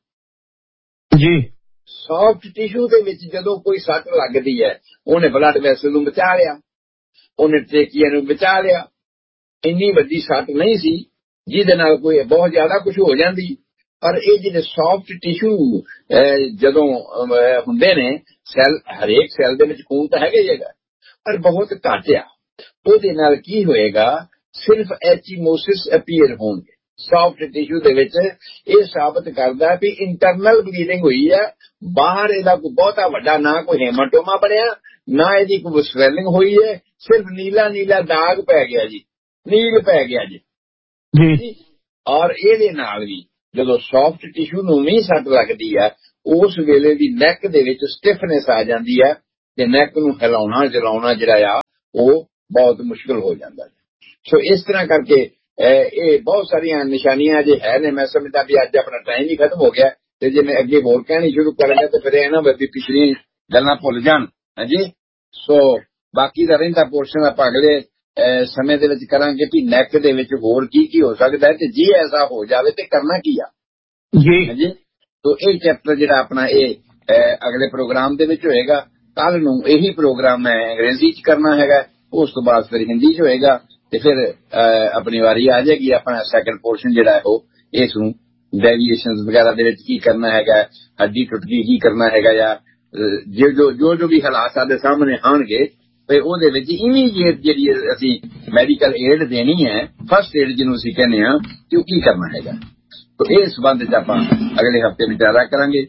ਜੀ। ਸੌਫਟ ਟਿਸ਼ੂ ਦੇ ਵਿੱਚ ਜਦੋਂ ਕੋਈ ਸੱਟ ਲੱਗਦੀ ਹੈ, ਉਹਨੇ ਬਲੱਡ ਵੈਸਲ ਨੂੰ ਬਚਾ ਲਿਆ, ਉਹਨੇ ਟ੍ਰੇਕੀਆ ਨੂੰ ਬਚਾ ਲਿਆ। ਇੰਨੀ ਵੱਡੀ ਸੱਟ ਨਹੀਂ ਸੀ ਜਿਹਦੇ ਨਾਲ ਕੋਈ ਬਹੁਤ ਜ਼ਿਆਦਾ ਕੁਝ ਹੋ ਜਾਂਦੀ, ਪਰ ਇਹ ਜਿਹੜੇ ਸੌਫਟ ਟਿਸ਼ੂ ਜਦੋਂ ਹੁੰਦੇ ਨੇ, ਸੈੱਲ, ਹਰੇਕ ਸੈੱਲ ਦੇ ਵਿੱਚ ਖੂਨ ਤਾਂ ਹੈਗਾ ਹੀ ਹੈਗਾ ਪਰ ਬਹੁਤ ਘੱਟ ਆ, ਉਹਦੇ ਨਾਲ ਕੀ ਹੋਏਗਾ, ਸਿਰਫ ਐਚੀਮੋਸਿਸ ਅਪੀਅਰ ਹੋਣਗੇ ਸੌਫਟ ਟਿਸ਼ੂ ਦੇ ਵਿੱਚ। ਇਹ ਸਾਬਤ ਕਰਦਾ ਵੀ ਇੰਟਰਨਲ ਬਲੀਡਿੰਗ ਹੋਈ ਹੈ, ਬਾਹਰ ਇਹਦਾ ਕੋਈ ਬਹੁਤਾ ਵੱਡਾ ਨਾ ਕੋਈ ਹੈਮਾਟੋਮਾ ਬਣਿਆ, ਨਾ ਇਹਦੀ ਕੋਈ ਸਵੈਲਿੰਗ ਹੋਈ ਹੈ, ਸਿਰਫ ਨੀਲਾ ਨੀਲਾ ਦਾਗ ਪੈ ਗਿਆ ਜੀ, ਨੀਲ ਪੈ ਗਿਆ ਜੀ ਜੀ। ਔਰ ਇਹਦੇ ਨਾਲ ਵੀ ਜਦੋਂ ਸੌਫਟ ਟਿਸ਼ੂ ਨੂੰ ਵੀ ਸੱਟ ਲੱਗਦੀ ਹੈ ਉਸ ਵੇਲੇ ਵੀ ਨੈਕ ਦੇ ਵਿੱਚ ਸਟਿਫਨੈਸ ਆ ਜਾਂਦੀ ਹੈ ਤੇ ਨੈਕ ਨੂੰ ਹਿਲਾਉਣਾ ਜਲਾਉਣਾ ਜਿਹੜਾ ਆ ਉਹ ਬਹੁਤ ਮੁਸ਼ਕਲ ਹੋ ਜਾਂਦਾ ਹੈ। ਸੋ ਇਸ ਤਰ੍ਹਾਂ ਕਰਕੇ ਇਹ ਬਹੁਤ ਸਾਰੀਆਂ ਨਿਸ਼ਾਨੀਆਂ ਜੇ ਹੈ ਨੇ। ਮੈਂ ਸਮਝਦਾ ਵੀ ਅੱਜ ਆਪਣਾ ਟਾਈਮ ਹੀ ਖਤਮ ਹੋ ਗਿਆ ਤੇ ਜੇ ਮੈਂ ਅੱਗੇ ਹੋਰ ਕਹਿਣੀ ਸ਼ੁਰੂ ਕਰਾਂਗਾ ਤੇ ਫਿਰ ਇਹ ਨਾ ਵੀ ਪਿਛਲੀਆਂ ਗੱਲਾਂ ਭੁੱਲ ਜਾਣ। ਹਾਂਜੀ, ਸੋ ਬਾਕੀ ਦਾ ਰਹਿੰਦਾ ਪੋਰਸ਼ਨ ਆਪਾਂ ਅਗਲੇ ਸਮੇਂ ਦੇ ਵਿੱਚ ਕਰਾਂਗੇ ਵੀ ਨੈਕ ਦੇ ਵਿੱਚ ਹੋਰ ਕੀ ਕੀ ਹੋ ਸਕਦਾ ਹੈ ਤੇ ਜੇ ਐਸਾ ਹੋ ਜਾਵੇ ਤੇ ਕਰਨਾ ਕੀ ਆ ਜੀ। ਹਾਂਜੀ, ਤੋ ਇਹ ਚੈਪਟਰ ਜਿਹੜਾ ਆਪਣਾ ਇਹ ਅਗਲੇ ਪ੍ਰੋਗਰਾਮ ਦੇ ਵਿੱਚ ਹੋਏਗਾ। ਕੱਲ ਨੂੰ ਇਹੀ ਪ੍ਰੋਗਰਾਮ ਮੈਂ ਅੰਗਰੇਜ਼ੀ ਚ ਕਰਨਾ ਹੈਗਾ, ਉਸ ਤੋਂ ਬਾਅਦ ਫਿਰ ਹਿੰਦੀ ਚ ਹੋਏਗਾ ਤੇ ਫਿਰ ਆਪਣੀ ਵਾਰੀ ਆ ਜਾਏਗੀ ਆਪਣਾ ਸੈਕੰਡ ਪੋਰਸ਼ਨ ਜਿਹੜਾ ਹੈ ਉਹ ਇਸ ਨੂੰ ਡੈਵੀਏਸ਼ਨ ਵਗੈਰਾ ਦੇ ਵਿੱਚ ਕੀ ਕਰਨਾ ਹੈਗਾ, ਹੱਡੀ ਟੁੱਟ ਗਈ ਕੀ ਕਰਨਾ ਹੈਗਾ ਜਾਂ ਜੋ ਜੋ ਜੋ ਜੋ ਵੀ ਹਾਲਾਤ ਸਾਡੇ ਸਾਹਮਣੇ ਆਉਣਗੇ ਤੇ ਉਹਦੇ ਵਿੱਚ ਇਮੀਡੀਏਟ ਜਿਹੜੀ ਅਸੀਂ ਮੈਡੀਕਲ ਏਡ ਦੇਣੀ ਹੈ, ਫਸਟ ਏਡ ਜਿਹਨੂੰ ਅਸੀਂ ਕਹਿੰਦੇ ਹਾਂ, ਕਿ ਉਹ ਕੀ ਕਰਨਾ ਹੈਗਾ। ਤੇ ਇਸ ਸੰਬੰਧ ਚ ਆਪਾਂ ਅਗਲੇ ਹਫ਼ਤੇ ਵਿਚਾਰਾ ਕਰਾਂਗੇ।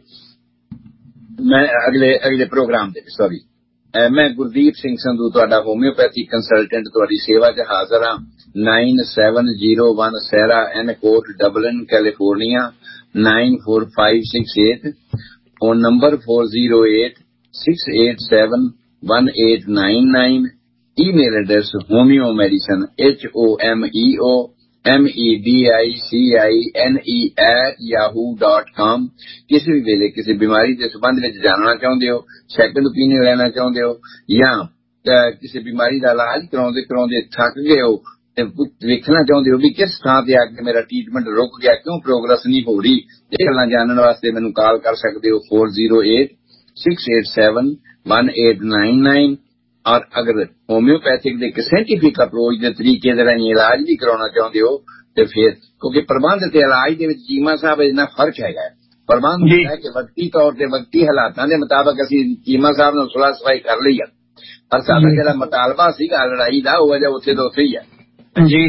ਮੈਂ ਅਗਲੇ ਅਗਲੇ ਪ੍ਰੋਗਰਾਮ ਦੇ ਵਿੱਚ ਸੌਰੀ ਮੈਂ ਗੁਰਦੀਪ ਸਿੰਘ ਸੰਧੂ ਤੁਹਾਡਾ ਹੋਮਿਓਪੈਥੀ ਕੰਸਲਟੈਂਟ ਤੁਹਾਡੀ ਸੇਵਾ 'ਚ ਹਾਜ਼ਰ ਹਾਂ। Nine seven zero one ਸੈਰਾ N coat Dublin California nine four five six eight, phone number four zero eight six eight seven one eight nine nine, email address ਹੋਮਿਓ medicine H O M E O M E D I C I N E at Yahoo dot com. ਕਿਸੇ ਵੀ ਵੇਲੇ ਕਿਸੇ ਬਿਮਾਰੀ ਦੇ ਸੰਬੰਧ ਵਿੱਚ ਜਾਣਨਾ ਚਾਹੁੰਦੇ ਹੋ, ਸੈਕੰਡ ਓਪੀਨੀਅਨ ਲੈਣਾ ਚਾਹੁੰਦੇ ਹੋ ਜਾਂ ਕਿਸੇ ਬਿਮਾਰੀ ਦਾ ਇਲਾਜ ਕਰਾਉਂਦੇ ਕਰਾਉਂਦੇ ਥੱਕ ਗਏ ਹੋ ਤੇ ਵੇਖਣਾ ਚਾਹੁੰਦੇ ਹੋ ਵੀ ਕਿਸ ਥਾਂ ਤੇ ਆ ਕੇ ਮੇਰਾ ਟ੍ਰੀਟਮੈਂਟ ਰੁਕ ਗਿਆ, ਕਿਉਂ ਪ੍ਰੋਗਰੈਸ ਨਹੀਂ ਹੋ ਰਹੀ, ਇਹ ਗੱਲਾਂ ਜਾਣਨ ਵਾਸਤੇ ਮੈਨੂੰ ਕਾਲ ਕਰ ਸਕਦੇ ਹੋ four zero eight six eight seven one eight nine nine. ਔਰ ਅਗਰ ਹੋਮਿਓਪੈਥਿਕ ਦੇ ਇੱਕ ਸਾਇੰਟੀਫਿਕ ਅਪਰੋਚ ਦੇ ਤਰੀਕੇ ਦੇ ਰਾਹੀਂ ਇਲਾਜ ਵੀ ਕਰਾਉਣਾ ਚਾਹੁੰਦੇ ਹੋ ਤੇ ਫਿਰ ਕਿਉਂਕਿ ਪ੍ਰਬੰਧ ਤੇ ਇਲਾਜ ਦੇ ਵਿੱਚ ਚੀਮਾ ਸਾਹਿਬ ਇੰਨਾ ਫਰਕ ਹੈਗਾ। ਪ੍ਰਬੰਧ ਹੈ ਕਿ ਵਕਤੀ ਤੌਰ ਤੇ ਵਕਤੀ ਹਾਲਾਤਾਂ ਦੇ ਮੁਤਾਬਕ ਅਸੀਂ ਚੀਮਾ ਸਾਹਿਬ ਨਾਲ ਸੁਲਾਹ ਸਫਾਈ ਕਰ ਲਈ ਆ, ਪਰ ਸਾਡਾ ਜਿਹੜਾ ਮੁਤਾਲਬਾ ਸੀਗਾ ਲੜਾਈ ਦਾ ਉਹ ਅਜੇ ਉੱਥੇ ਤੋਂ ਉੱਥੇ ਹੀ ਹੈ ਜੀ।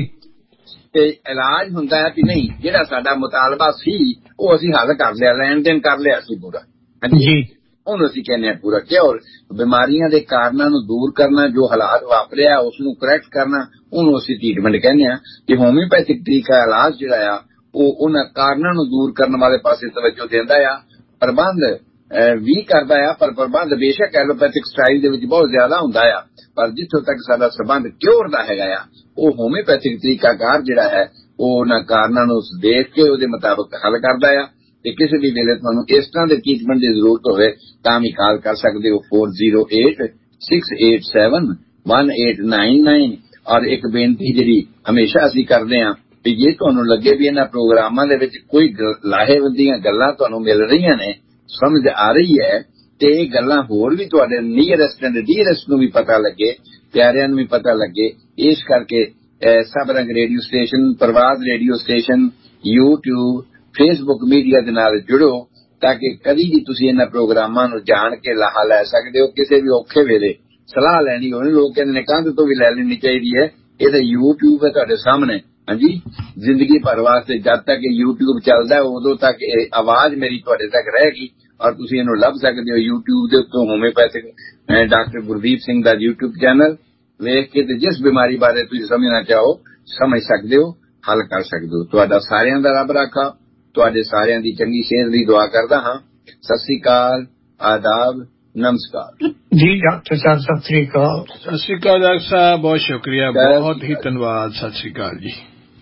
ਤੇ ਇਲਾਜ ਹੁੰਦਾ ਹੈ ਕਿ ਨਹੀਂ, ਜਿਹੜਾ ਸਾਡਾ ਮੁਤਾਲਬਾ ਸੀ ਉਹ ਅਸੀਂ ਹੱਲ ਕਰ ਲਿਆ, ਲੈਣ ਦੇਣ ਕਰ ਲਿਆ ਸੀ ਪੂਰਾ ਜੀ, ਉਹਨੂੰ ਅਸੀਂ ਕਹਿੰਦੇ ਹਾਂ ਪੂਰਾ ਕਿਉਰ। ਬਿਮਾਰੀਆਂ ਦੇ ਕਾਰਨਾਂ ਨੂੰ ਦੂਰ ਕਰਨਾ, ਜੋ ਹਾਲਾਤ ਵਾਪਰਿਆ ਉਸ ਨੂੰ ਕਰੈਕਟ ਕਰਨਾ, ਉਹਨੂੰ ਅਸੀਂ ਟ੍ਰੀਟਮੈਂਟ ਕਹਿੰਦੇ ਹਾਂ। ਕਿ ਹੋਮਿਓਪੈਥਿਕ ਤਰੀਕਾ ਇਲਾਜ ਜਿਹੜਾ ਆ ਉਹ ਉਹਨਾਂ ਕਾਰਨਾਂ ਨੂੰ ਦੂਰ ਕਰਨ ਵਾਲੇ ਪਾਸੇ ਤਵੱਜੋ ਦਿੰਦਾ ਆ, ਪ੍ਰਬੰਧ ਵੀ ਕਰਦਾ ਆ, ਪਰ ਪ੍ਰਬੰਧ ਬੇਸ਼ੱਕ ਐਲੋਪੈਥਿਕ ਸਟਾਈਲ ਦੇ ਵਿੱਚ ਬਹੁਤ ਜ਼ਿਆਦਾ ਹੁੰਦਾ ਆ, ਪਰ ਜਿੱਥੋਂ ਤੱਕ ਸਾਡਾ ਸੰਬੰਧ ਕਿਉਰ ਦਾ ਹੈਗਾ ਆ ਉਹ ਹੋਮਿਓਪੈਥਿਕ ਤਰੀਕਾਕਾਰ ਜਿਹੜਾ ਹੈ ਉਹ ਉਹਨਾਂ ਕਾਰਨਾਂ ਨੂੰ ਦੇਖ ਕੇ ਉਹਦੇ ਮੁਤਾਬਕ ਹੱਲ ਕਰਦਾ ਆ। ਤੇ ਕਿਸੇ ਵੀ ਵੇਲੇ ਤੁਹਾਨੂੰ ਇਸ ਤਰ੍ਹਾਂ ਦੇ ਟ੍ਰੀਟਮੈਂਟ ਦੀ ਜ਼ਰੂਰਤ ਹੋਵੇ ਤਾਂ ਵੀ ਕਾਲ ਕਰ ਸਕਦੇ ਹੋ four zero eight six eight seven one eight nine nine. ਔਰ ਇੱਕ ਬੇਨਤੀ ਜਿਹੜੀ ਹਮੇਸ਼ਾ ਅਸੀਂ ਕਰਦੇ ਹਾਂ ਵੀ ਜੇ ਤੁਹਾਨੂੰ ਲੱਗੇ ਵੀ ਇਹਨਾਂ ਪ੍ਰੋਗਰਾਮਾਂ ਦੇ ਵਿੱਚ ਕੋਈ ਲਾਹੇਵੰਦੀਆਂ ਗੱਲਾਂ ਤੁਹਾਨੂੰ ਮਿਲ ਰਹੀਆਂ ਨੇ, ਸਮਝ ਆ ਰਹੀ ਹੈ, ਤੇ ਇਹ ਗੱਲਾਂ ਹੋਰ ਵੀ ਤੁਹਾਡੇ ਨੀਅਰੈਸਟ ਐਂਡ ਡੀਅਰੈਸਟ ਨੂੰ ਵੀ ਪਤਾ ਲੱਗੇ, ਪਿਆਰਿਆਂ ਨੂੰ ਵੀ ਪਤਾ ਲੱਗੇ, ਇਸ ਕਰਕੇ ਸਭ ਰੰਗ radio station, ਪ੍ਰਵਾਦ radio station, YouTube, Facebook media ਦੇ ਨਾਲ ਜੁੜੋ ਤਾਂ ਕਿ ਕਦੀ ਵੀ ਤੁਸੀਂ ਇਹਨਾਂ ਪ੍ਰੋਗਰਾਮਾਂ ਨੂੰ ਜਾਣ ਕੇ ਲਾਹਾ ਲੈ ਸਕਦੇ ਹੋ। ਕਿਸੇ ਵੀ ਔਖੇ ਵੇਲੇ ਸਲਾਹ ਲੈਣੀ ਹੋਵੇ, ਲੋਕ ਕਹਿੰਦੇ ਨੇ ਕੰਧ ਤੋਂ ਵੀ ਲੈ ਲੈਣੀ ਚਾਹੀਦੀ ਹੈ, ਇਹ ਤਾਂ ਯੂਟਿਊਬ ਹੈ ਤੁਹਾਡੇ ਸਾਹਮਣੇ। ਹਾਂਜੀ, ਜ਼ਿੰਦਗੀ ਭਰ ਵਾਸਤੇ ਜਦ ਤੱਕ ਇਹ ਯੂਟਿਊਬ ਚੱਲਦਾ ਉਦੋਂ ਤੱਕ ਇਹ ਆਵਾਜ਼ ਮੇਰੀ ਤੁਹਾਡੇ ਤੱਕ ਰਹੇਗੀ ਔਰ ਤੁਸੀਂ ਇਹਨੂੰ ਲੱਭ ਸਕਦੇ ਹੋ ਯੂਟਿਊਬ ਦੇ ਉੱਤੋਂ। ਹੋਮਿਓਪੈਥਿਕ ਡਾਕਟਰ ਗੁਰਦੀਪ ਸਿੰਘ ਦਾ ਯੂਟਿਊਬ ਚੈਨਲ ਵੇਖ ਕੇ ਤੇ ਜਿਸ ਬਿਮਾਰੀ ਬਾਰੇ ਤੁਸੀਂ ਸਮਝਣਾ ਚਾਹੋ ਸਮਝ ਸਕਦੇ ਹੋ, ਹੱਲ ਕਰ ਸਕਦੇ ਹੋ। ਤੁਹਾਡਾ ਸਾਰਿਆਂ ਦਾ ਰੱਬ ਰਾਖਾ, ਤੁਹਾਡੇ ਸਾਰਿਆਂ ਦੀ ਚੰਗੀ ਸਿਹਤ ਦੀ ਦੁਆ ਕਰਦਾ ਹਾਂ। ਸਤਿ ਸ੍ਰੀ ਅਕਾਲ, ਆਦਾਬ, ਨਮਸਕਾਰ ਜੀ। ਡਾਕਟਰ ਸਾਹਿਬ ਸਤਿ ਸ੍ਰੀ ਅਕਾਲ। ਸਤਿ ਸ੍ਰੀ ਅਕਾਲ ਡਾਕਟਰ ਸਾਹਿਬ, ਬਹੁਤ ਸ਼ੁਕਰੀਆ, ਬਹੁਤ ਹੀ ਧੰਨਵਾਦ। ਸਤਿ ਸ੍ਰੀ ਅਕਾਲ ਜੀ।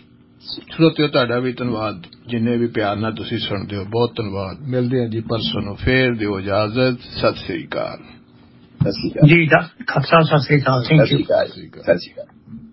ਸਰੋਤਿਓ ਤੁਹਾਡਾ ਵੀ ਧੰਨਵਾਦ, ਜਿੰਨੇ ਵੀ ਪਿਆਰ ਨਾਲ ਤੁਸੀਂ ਸੁਣਦੇ ਹੋ, ਬਹੁਤ ਧੰਨਵਾਦ। ਮਿਲਦੇ ਹਾਂ ਜੀ ਪਰਸੋਂ ਨੂੰ, ਫੇਰ ਦਿਓ ਇਜਾਜ਼ਤ। ਸਤਿ ਸ੍ਰੀ ਅਕਾਲ। ਸਤਿ ਸ੍ਰੀ ਅਕਾਲ ਜੀ। ਡਾਕਟਰ ਸਾਹਿਬ ਸਤਿ ਸ੍ਰੀ ਅਕਾਲ। ਸਤਿ ਸ੍ਰੀ ਅਕਾਲ। ਸਤਿ ਸ੍ਰੀ ਅਕਾਲ।